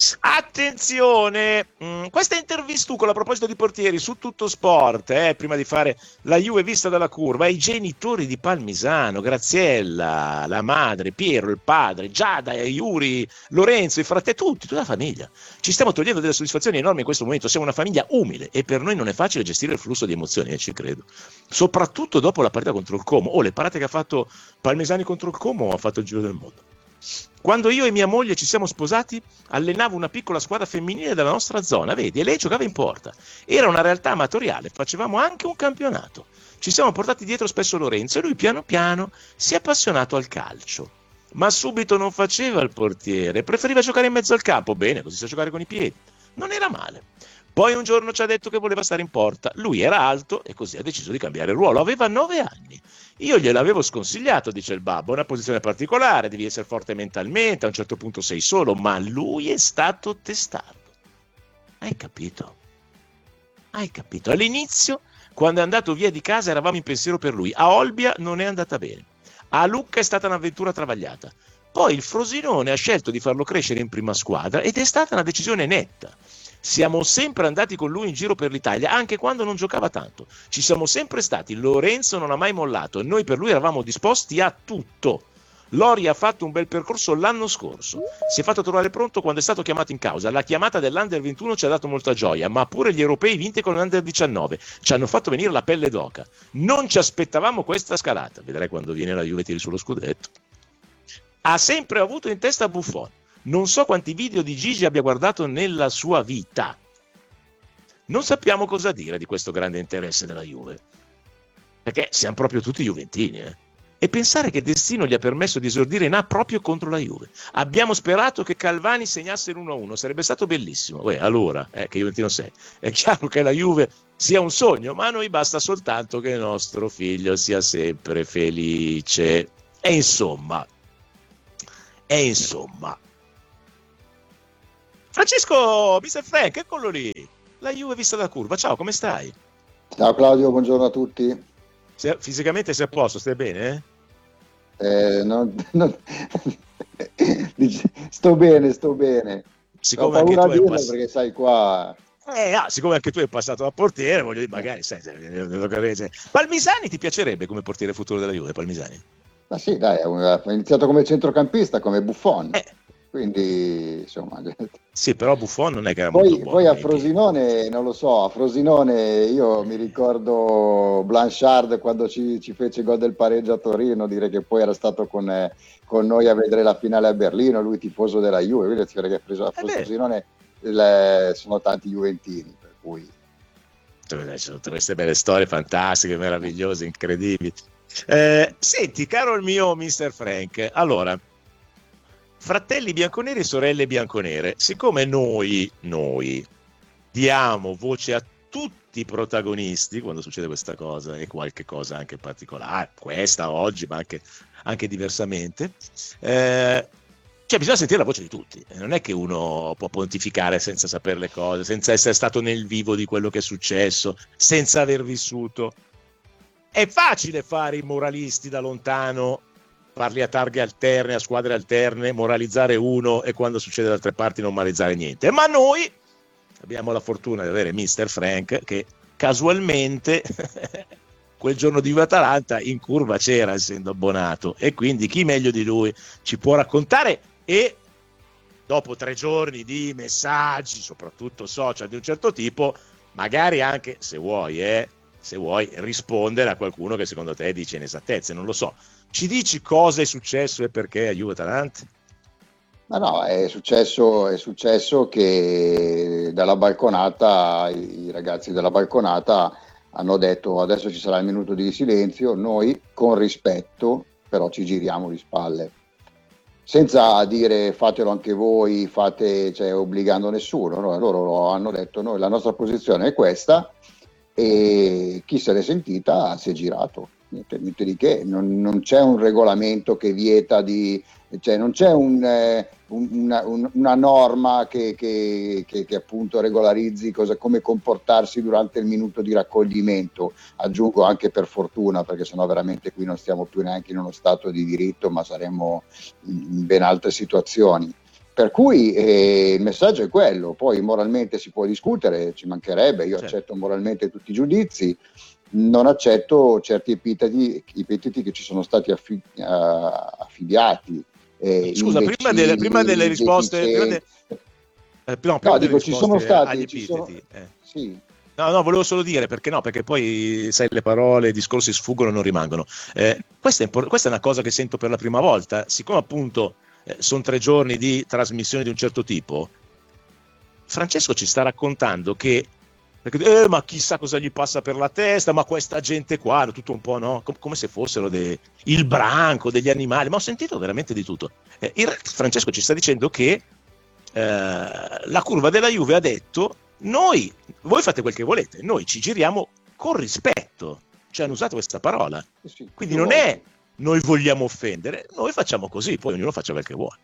Attenzione, mm, questa intervistucola a proposito di portieri su Tutto Sport, eh, prima di fare la Juve vista dalla curva, ai genitori di Palmisano, Graziella, la madre, Piero, il padre, Giada, Iuri, Lorenzo, i fratelli, tutti, tutta la famiglia. Ci stiamo togliendo delle soddisfazioni enormi in questo momento, siamo una famiglia umile e per noi non è facile gestire il flusso di emozioni, eh, ci credo. Soprattutto dopo la partita contro il Como, o oh, le parate che ha fatto Palmisani contro il Como ha fatto il giro del mondo. Quando io e mia moglie ci siamo sposati, allenavo una piccola squadra femminile della nostra zona, vedi, e lei giocava in porta. Era una realtà amatoriale, facevamo anche un campionato. Ci siamo portati dietro spesso Lorenzo e lui piano piano si è appassionato al calcio. Ma subito non faceva il portiere, preferiva giocare in mezzo al campo, bene, così sa giocare con i piedi. Non era male. Poi un giorno ci ha detto che voleva stare in porta. Lui era alto e così ha deciso di cambiare ruolo. Aveva nove anni. Io gliel'avevo sconsigliato, dice il babbo, una posizione particolare, devi essere forte mentalmente, a un certo punto sei solo, ma lui è stato testardo. Hai capito? Hai capito? All'inizio, quando è andato via di casa, eravamo in pensiero per lui. A Olbia non è andata bene. A Lucca è stata un'avventura travagliata. Poi il Frosinone ha scelto di farlo crescere in prima squadra ed è stata una decisione netta. Siamo sempre andati con lui in giro per l'Italia, anche quando non giocava tanto. Ci siamo sempre stati, Lorenzo non ha mai mollato e noi per lui eravamo disposti a tutto. Lori ha fatto un bel percorso l'anno scorso, si è fatto trovare pronto quando è stato chiamato in causa. La chiamata dell'Under ventuno ci ha dato molta gioia, ma pure gli europei vinti con l'Under diciannove ci hanno fatto venire la pelle d'oca. Non ci aspettavamo questa scalata, vedrai quando viene la Juve tiri sullo scudetto. Ha sempre avuto in testa Buffon. Non so quanti video di Gigi abbia guardato nella sua vita. non sappiamo cosa dire di questo grande interesse della Juve, perché siamo proprio tutti juventini, eh? E pensare che destino gli ha permesso di esordire in A proprio contro la Juve. Abbiamo sperato che Calvani segnasse l'uno a uno, sarebbe stato bellissimo. Uè, allora, eh, che juventino sei, è chiaro che la Juve sia un sogno, ma a noi basta soltanto che il nostro figlio sia sempre felice. E insomma, e insomma. Francesco, mister Frank, eccolo lì. La Juve vista da curva. Ciao, come stai? Ciao Claudio, buongiorno a tutti. Se, fisicamente sei a posto, stai bene? Eh? Eh, non, non, sto bene, sto bene. Siccome ho paura anche tu a dirlo pass- perché sai qua... Eh, ah, siccome anche tu hai passato da portiere, voglio dire, magari sai, Palmisani ti piacerebbe come portiere futuro della Juve, Palmisani? Ma sì, dai, ha iniziato come centrocampista, come Buffon. Eh. Quindi, insomma... Sì, però Buffon non è che era poi, molto buono. Poi a Frosinone, non lo so, a Frosinone io mi ricordo Blanchard quando ci, ci fece il gol del pareggio a Torino, dire che poi era stato con, eh, con noi a vedere la finale a Berlino, lui tifoso della Juve, quindi si vede che ha preso a Frosinone le, sono tanti juventini, per cui... Ci sono tutte queste belle storie fantastiche, meravigliose, incredibili. Eh, senti, caro il mio mister Frank, allora... Fratelli bianconeri e sorelle bianconere, siccome noi, noi diamo voce a tutti i protagonisti quando succede questa cosa e qualche cosa anche particolare, questa oggi ma anche, anche diversamente, eh, cioè bisogna sentire la voce di tutti, non è che uno può pontificare senza sapere le cose, senza essere stato nel vivo di quello che è successo, senza aver vissuto. È facile fare i moralisti da lontano, parli a targhe alterne, a squadre alterne, moralizzare uno e quando succede da altre parti non moralizzare niente. Ma noi abbiamo la fortuna di avere mister Frank che casualmente quel giorno di Juve-Atalanta in curva c'era, essendo abbonato, e quindi chi meglio di lui ci può raccontare, e dopo tre giorni di messaggi, soprattutto social di un certo tipo, magari anche, se vuoi, eh, se vuoi rispondere a qualcuno che secondo te dice inesattezze, non lo so. Ci dici cosa è successo e perché a Juve-Atalanta? Ma no, è successo, è successo che dalla balconata, i ragazzi della balconata hanno detto adesso ci sarà il minuto di silenzio, noi con rispetto però ci giriamo di spalle, senza dire fatelo anche voi, fate, cioè obbligando nessuno, no? Loro hanno detto noi la nostra posizione è questa e chi se l'è sentita si è girato. Niente, niente di che, non, non c'è un regolamento che vieta di, cioè non c'è un, eh, un, una, un, una norma che, che, che, che appunto regolarizzi cosa, come comportarsi durante il minuto di raccoglimento, aggiungo anche per fortuna, perché sennò veramente qui non stiamo più neanche in uno stato di diritto, ma saremmo in, in ben altre situazioni. Per cui eh, il messaggio è quello, poi moralmente si può discutere, ci mancherebbe, io certo. accetto moralmente tutti i giudizi, non accetto certi epiteti, epiteti che ci sono stati affi, uh, affibbiati. Eh, Scusa, prima delle, prima delle risposte, prima de, eh, no, prima no, delle dico, ci sono stati, agli ci sono, eh. sì. No, no, volevo solo dire, perché no, perché poi sai, le parole, i discorsi sfuggono e non rimangono. Eh, questa, è, questa è una cosa che sento per la prima volta, siccome appunto eh, sono tre giorni di trasmissione di un certo tipo. Francesco ci sta raccontando che perché, eh, ma chissà cosa gli passa per la testa, ma questa gente qua, tutto un po', no? Com- come se fossero de- il branco, degli animali, ma ho sentito veramente di tutto. Eh, il Francesco ci sta dicendo che eh, la curva della Juve ha detto noi, voi fate quel che volete, noi ci giriamo con rispetto, ci hanno usato questa parola, quindi non è noi vogliamo offendere, noi facciamo così, poi ognuno faccia quel che vuole.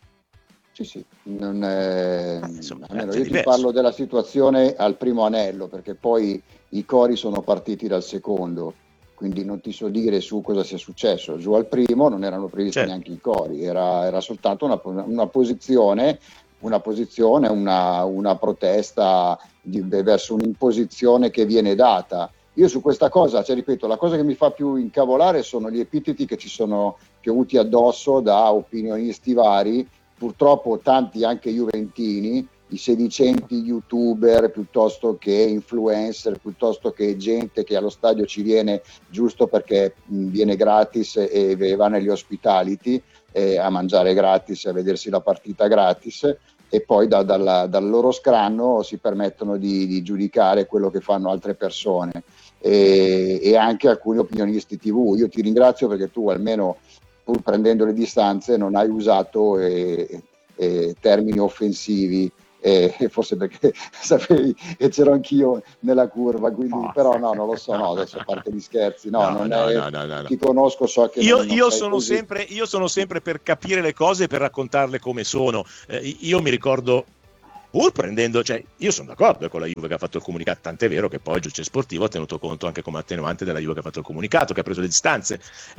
Sì, sì, non è... ah, insomma, almeno io ti parlo della situazione al primo anello, perché poi i cori sono partiti dal secondo, quindi non ti so dire su cosa sia successo. Giù al primo non erano previsti certo. neanche i cori, era, era soltanto una, una posizione, una posizione, una, una protesta di, verso un'imposizione che viene data. Io su questa cosa, cioè ripeto, la cosa che mi fa più incavolare sono gli epiteti che ci sono piovuti addosso da opinionisti vari, purtroppo tanti anche juventini, i sedicenti youtuber piuttosto che influencer, piuttosto che gente che allo stadio ci viene giusto perché mh, viene gratis e, e va negli hospitality eh, a mangiare gratis e a vedersi la partita gratis. e poi da, dalla, dal loro scranno si permettono di, di giudicare quello che fanno altre persone e, e anche alcuni opinionisti tivù. Io ti ringrazio perché tu, almeno pur prendendo le distanze, non hai usato eh, eh, termini offensivi, eh, forse perché sapevi che c'ero anch'io nella curva, quindi, no. Però no, non lo so, no, adesso a parte gli scherzi, no, no, non no, è, no, no, no, no. Ti conosco, so che io, non, non io, sei sono così. sempre, io sono sempre per capire le cose e per raccontarle come sono. Eh, io mi ricordo, pur prendendo, cioè io sono d'accordo con la Juve che ha fatto il comunicato, tant'è vero che poi il giudice sportivo ha tenuto conto anche come attenuante della Juve che ha fatto il comunicato, che ha preso le distanze.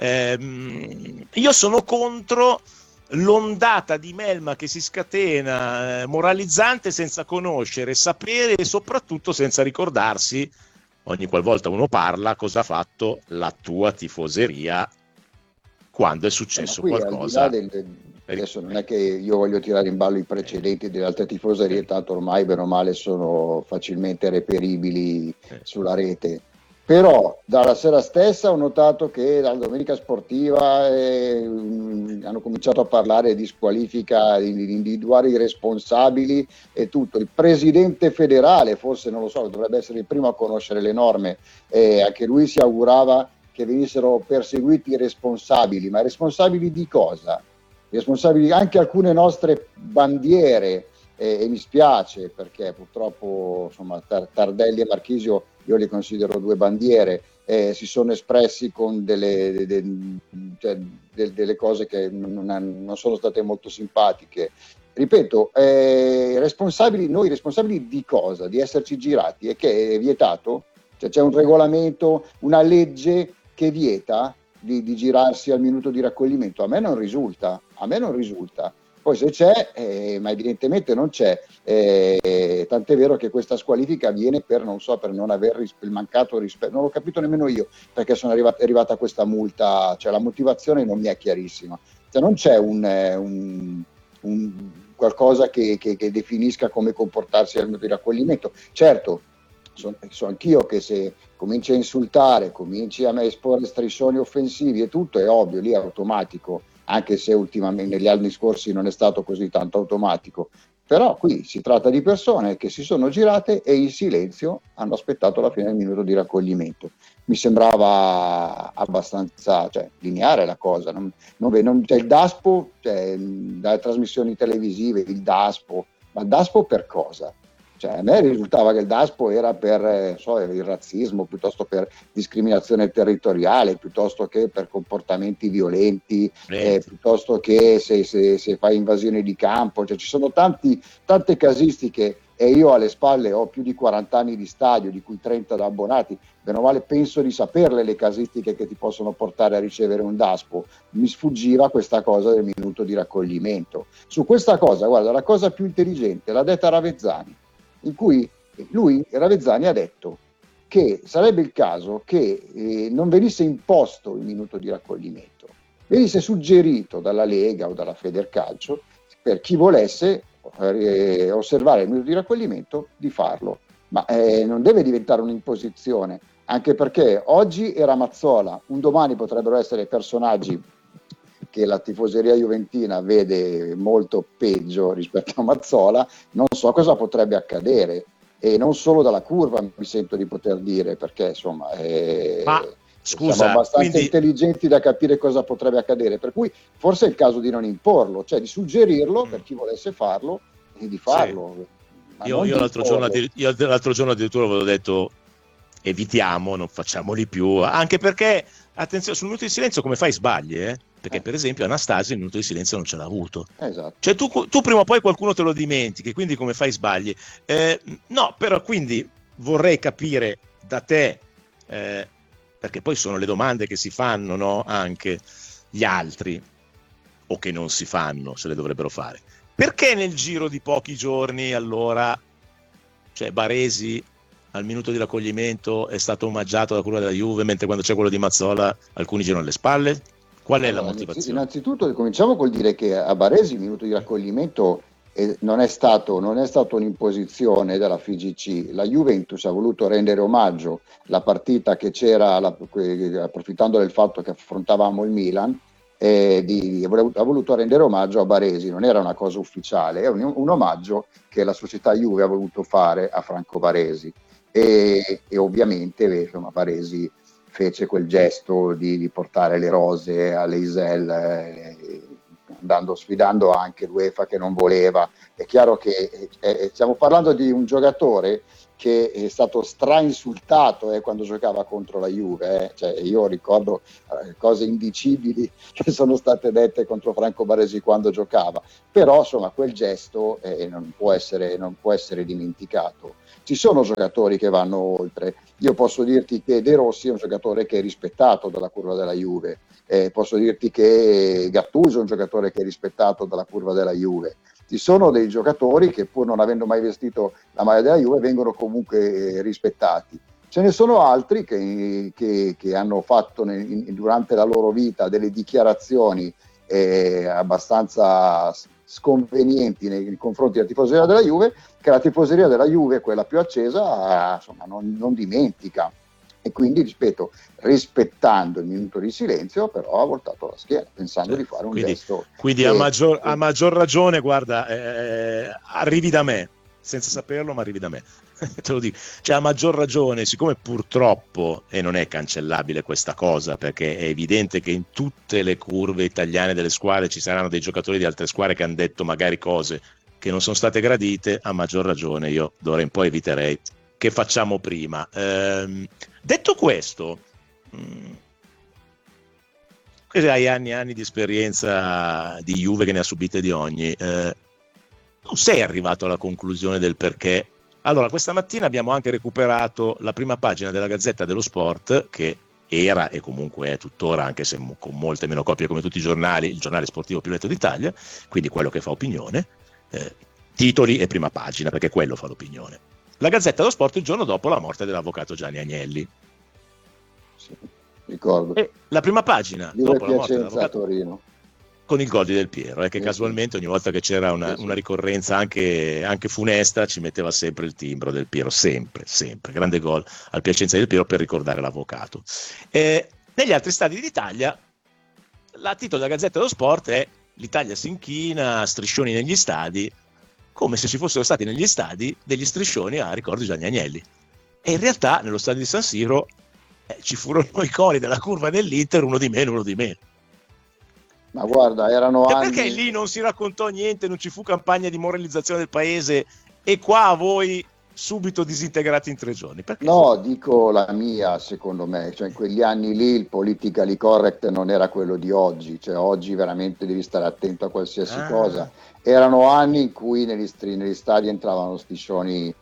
Eh, io sono contro l'ondata di melma che si scatena, eh, moralizzante, senza conoscere, sapere e soprattutto senza ricordarsi, ogni qualvolta uno parla, cosa ha fatto la tua tifoseria quando è successo qui, qualcosa. Del, del, adesso non è che io voglio tirare in ballo i precedenti delle altre tifoserie, tanto ormai bene o male sono facilmente reperibili sulla rete. Però dalla sera stessa ho notato che dalla domenica sportiva eh, hanno cominciato a parlare di squalifica, di, di individuare i responsabili e tutto. Il presidente federale, forse non lo so, dovrebbe essere il primo a conoscere le norme, eh, anche lui si augurava che venissero perseguiti i responsabili, ma responsabili di cosa? Responsabili anche alcune nostre bandiere, eh, e mi spiace perché purtroppo insomma Tar- Tardelli e Marchisio io li considero due bandiere, eh, si sono espressi con delle, de, de, cioè, de, delle cose che non, non sono state molto simpatiche. Ripeto, eh, responsabili, noi responsabili di cosa? Di esserci girati, e che è vietato? Cioè, c'è un regolamento, una legge che vieta di, di girarsi al minuto di raccoglimento? A me non risulta, a me non risulta. Poi se c'è, eh, ma evidentemente non c'è, eh, tant'è vero che questa squalifica avviene per, non so, per non aver ris- il mancato rispetto, non l'ho capito nemmeno io perché sono arrivata, è arrivata questa multa, cioè la motivazione non mi è chiarissima, cioè non c'è un, eh, un, un qualcosa che, che, che definisca come comportarsi al minuto di raccoglimento. Certo, so, so anch'io che se cominci a insultare, cominci a esporre striscioni offensivi e tutto, è ovvio, lì è automatico, anche se ultimamente negli anni scorsi non è stato così tanto automatico. Però qui si tratta di persone che si sono girate e in silenzio hanno aspettato la fine del minuto di raccoglimento. Mi sembrava abbastanza, cioè, lineare la cosa. Non, non, non, cioè, il DASPO, cioè, dalle trasmissioni televisive, il DASPO, ma il DASPO per cosa? Cioè, a me risultava che il DASPO era per eh, so, il razzismo, piuttosto per discriminazione territoriale, piuttosto che per comportamenti violenti, eh, piuttosto che se, se, se fai invasione di campo. Cioè, ci sono tanti, tante casistiche e io alle spalle ho più di quaranta anni di stadio, di cui trenta da abbonati. Bene o male penso di saperle le casistiche che ti possono portare a ricevere un DASPO. Mi sfuggiva questa cosa del minuto di raccoglimento. Su questa cosa, guarda, la cosa più intelligente l'ha detta Ravezzani, in cui lui, Ravezzani, ha detto che sarebbe il caso che eh, non venisse imposto il minuto di raccoglimento, venisse suggerito dalla Lega o dalla Federcalcio per chi volesse eh, osservare il minuto di raccoglimento di farlo, ma eh, non deve diventare un'imposizione, anche perché oggi era Mazzola, un domani potrebbero essere personaggi che la tifoseria juventina vede molto peggio rispetto a Mazzola. Non so cosa potrebbe accadere, e non solo dalla curva mi sento di poter dire, perché insomma eh, Ma, scusa, siamo abbastanza quindi... intelligenti da capire cosa potrebbe accadere, per cui forse è il caso di non imporlo, cioè di suggerirlo mm. per chi volesse farlo e di farlo. Sì. Io, io, l'altro giorno, io l'altro giorno addirittura avevo detto evitiamo, non facciamoli più, anche perché attenzione, sul minuto di silenzio come fai sbagli, eh? Perché per esempio Anastasio il minuto di silenzio non ce l'ha avuto. Esatto. Cioè tu, tu prima o poi qualcuno te lo dimentichi, quindi come fai sbagli? Eh, no, però quindi vorrei capire da te, eh, perché poi sono le domande che si fanno, no? Anche gli altri, o che non si fanno, se le dovrebbero fare. Perché nel giro di pochi giorni allora, cioè Baresi al minuto di raccoglimento è stato omaggiato da curva della Juve, mentre quando c'è quello di Mazzola alcuni girano alle spalle? Qual è allora, la motivazione? Innanzitutto cominciamo col dire che a Baresi il minuto di raccoglimento eh, non è stato, non è stato un'imposizione della F I G C. La Juventus ha voluto rendere omaggio la partita che c'era, la, que, approfittando del fatto che affrontavamo il Milan, eh, di, ha voluto rendere omaggio a Baresi. Non era una cosa ufficiale, è un, un omaggio che la società Juve ha voluto fare a Franco Baresi, e, e ovviamente insomma, Baresi fece quel gesto di, di portare le rose all'Eisel, eh, andando, sfidando anche l'UEFA che non voleva. È chiaro che eh, stiamo parlando di un giocatore che è stato strainsultato eh, quando giocava contro la Juve, eh. Cioè, io ricordo eh, cose indicibili che sono state dette contro Franco Baresi quando giocava, però insomma quel gesto eh, non può essere, non può essere dimenticato. Ci sono giocatori che vanno oltre. Io posso dirti che De Rossi è un giocatore che è rispettato dalla curva della Juve, eh, posso dirti che Gattuso è un giocatore che è rispettato dalla curva della Juve. Ci sono dei giocatori che, pur non avendo mai vestito la maglia della Juve, vengono comunque rispettati. Ce ne sono altri che, che, che hanno fatto nel, in, durante la loro vita delle dichiarazioni eh, abbastanza sconvenienti nei confronti della tifoseria della Juve, che la tifoseria della Juve, quella più accesa, insomma, non, non dimentica. E quindi, ripeto, rispettando il minuto di silenzio, però ha voltato la schiena, pensando cioè, di fare un quindi, gesto. Quindi che, a, maggior, a maggior ragione, guarda, eh, arrivi da me, senza saperlo, ma arrivi da me. Te lo dico. Cioè, a maggior ragione, siccome purtroppo, e non è cancellabile questa cosa, perché è evidente che in tutte le curve italiane delle squadre ci saranno dei giocatori di altre squadre che hanno detto magari cose che non sono state gradite, a maggior ragione io d'ora in poi eviterei che facciamo prima. Ehm, detto questo, mh, hai anni e anni di esperienza di Juve, che ne ha subite di ogni, eh, tu sei arrivato alla conclusione del perché. Allora, questa mattina abbiamo anche recuperato la prima pagina della Gazzetta dello Sport, che era e comunque è tuttora, anche se con molte meno copie come tutti i giornali, il giornale sportivo più letto d'Italia, quindi quello che fa opinione, eh, titoli e prima pagina, perché quello fa l'opinione. La Gazzetta dello Sport il giorno dopo la morte dell'avvocato Gianni Agnelli. Sì, ricordo. E la prima pagina Juve dopo la morte Piacenza dell'avvocato Torino. Con il gol di Del Piero, eh, che sì, casualmente ogni volta che c'era una, una ricorrenza anche, anche funesta ci metteva sempre il timbro Del Piero, sempre, sempre, grande gol al Piacenza Del Piero per ricordare l'avvocato. Eh, negli altri stadi d'Italia la titolo della Gazzetta dello Sport è "L'Italia si inchina, striscioni negli stadi", come se ci fossero stati negli stadi degli striscioni a ricordo di Gianni Agnelli. E in realtà nello stadio di San Siro eh, ci furono i cori della curva dell'Inter, uno di meno, uno di meno. Ma guarda, erano e anni... perché lì non si raccontò niente, non ci fu campagna di moralizzazione del paese, e qua a voi subito disintegrati in tre giorni? Perché? No, dico la mia, secondo me, cioè in quegli anni lì il politically correct non era quello di oggi, cioè oggi veramente devi stare attento a qualsiasi ah. cosa. Erano anni in cui negli, stri- negli stadi entravano striscioni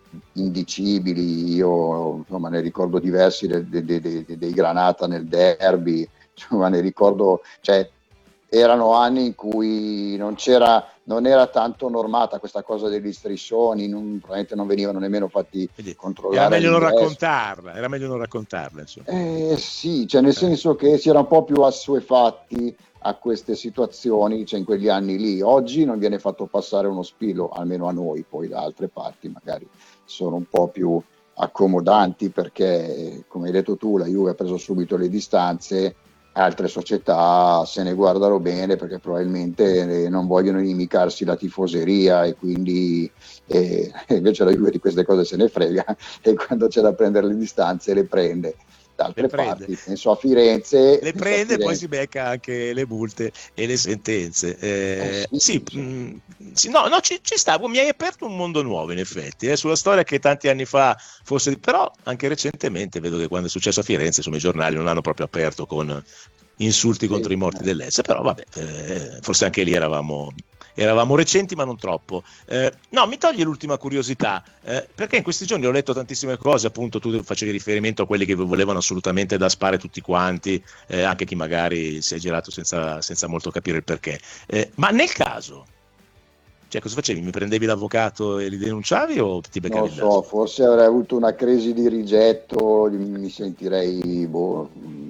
indicibili, io insomma ne ricordo diversi de- de- de- de- dei Granata nel derby, insomma ne ricordo, cioè erano anni in cui non c'era, non era tanto normata questa cosa degli striscioni, non, probabilmente non venivano nemmeno fatti Quindi, controllare. Era meglio non raccontarla, era meglio non raccontarla. Insomma. Eh, sì, cioè nel eh. senso che si era un po' più assuefatti a queste situazioni, cioè in quegli anni lì. Oggi non viene fatto passare uno spillo, almeno a noi, poi da altre parti magari sono un po' più accomodanti, perché come hai detto tu la Juve ha preso subito le distanze, altre società se ne guardano bene perché probabilmente non vogliono inimicarsi la tifoseria, e quindi eh, invece la Juve di queste cose se ne frega, e quando c'è da prendere le distanze le prende. Da altre parti, penso a Firenze, le prende, poi si becca anche le multe e le sentenze. Eh, eh, sì, sì, mh, sì, no, no, ci, ci sta. Mi hai aperto un mondo nuovo, in effetti, eh, sulla storia che tanti anni fa forse, però anche recentemente vedo che quando è successo a Firenze, insomma, i giornali non hanno proprio aperto con insulti contro sì, i morti eh. dell'Elsa, però vabbè, eh, forse anche lì eravamo. Eravamo recenti, ma non troppo. Eh, no, mi toglie l'ultima curiosità, eh, perché in questi giorni ho letto tantissime cose, appunto tu facevi riferimento a quelli che volevano assolutamente da spare tutti quanti, eh, anche chi magari si è girato senza, senza molto capire il perché. Eh, ma nel caso, cioè cosa facevi? Mi prendevi l'avvocato e li denunciavi o ti beccavi? Non so, forse avrei avuto una crisi di rigetto, mi sentirei, boh,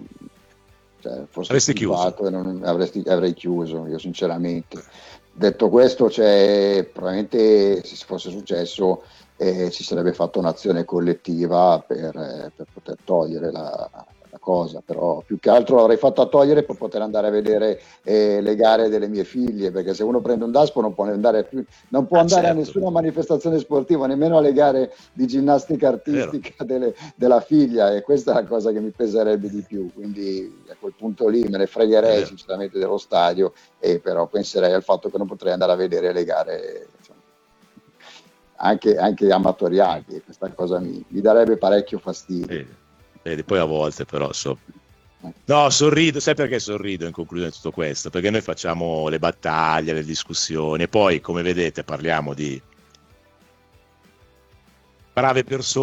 cioè, forse avresti chiuso? E non, avresti, avrei chiuso, io sinceramente. Detto questo, cioè, probabilmente se fosse successo eh, si sarebbe fatta un'azione collettiva per, eh, per poter togliere la, la cosa, però più che altro l'avrei fatto a togliere per poter andare a vedere eh, le gare delle mie figlie, perché se uno prende un DASPO non può andare, più, non può ah, andare certo. a nessuna manifestazione sportiva, nemmeno alle gare di ginnastica artistica delle, della figlia, e questa è la cosa che mi peserebbe di più, quindi a quel punto lì me ne fregherei sinceramente dello stadio, e però penserei al fatto che non potrei andare a vedere le gare, insomma, anche, anche amatoriali, e questa cosa mi, mi darebbe parecchio fastidio. Vedi, vedi, poi a volte però so... no, sorrido, sai perché sorrido in conclusione di tutto questo? Perché noi facciamo le battaglie, le discussioni, e poi come vedete parliamo di brave persone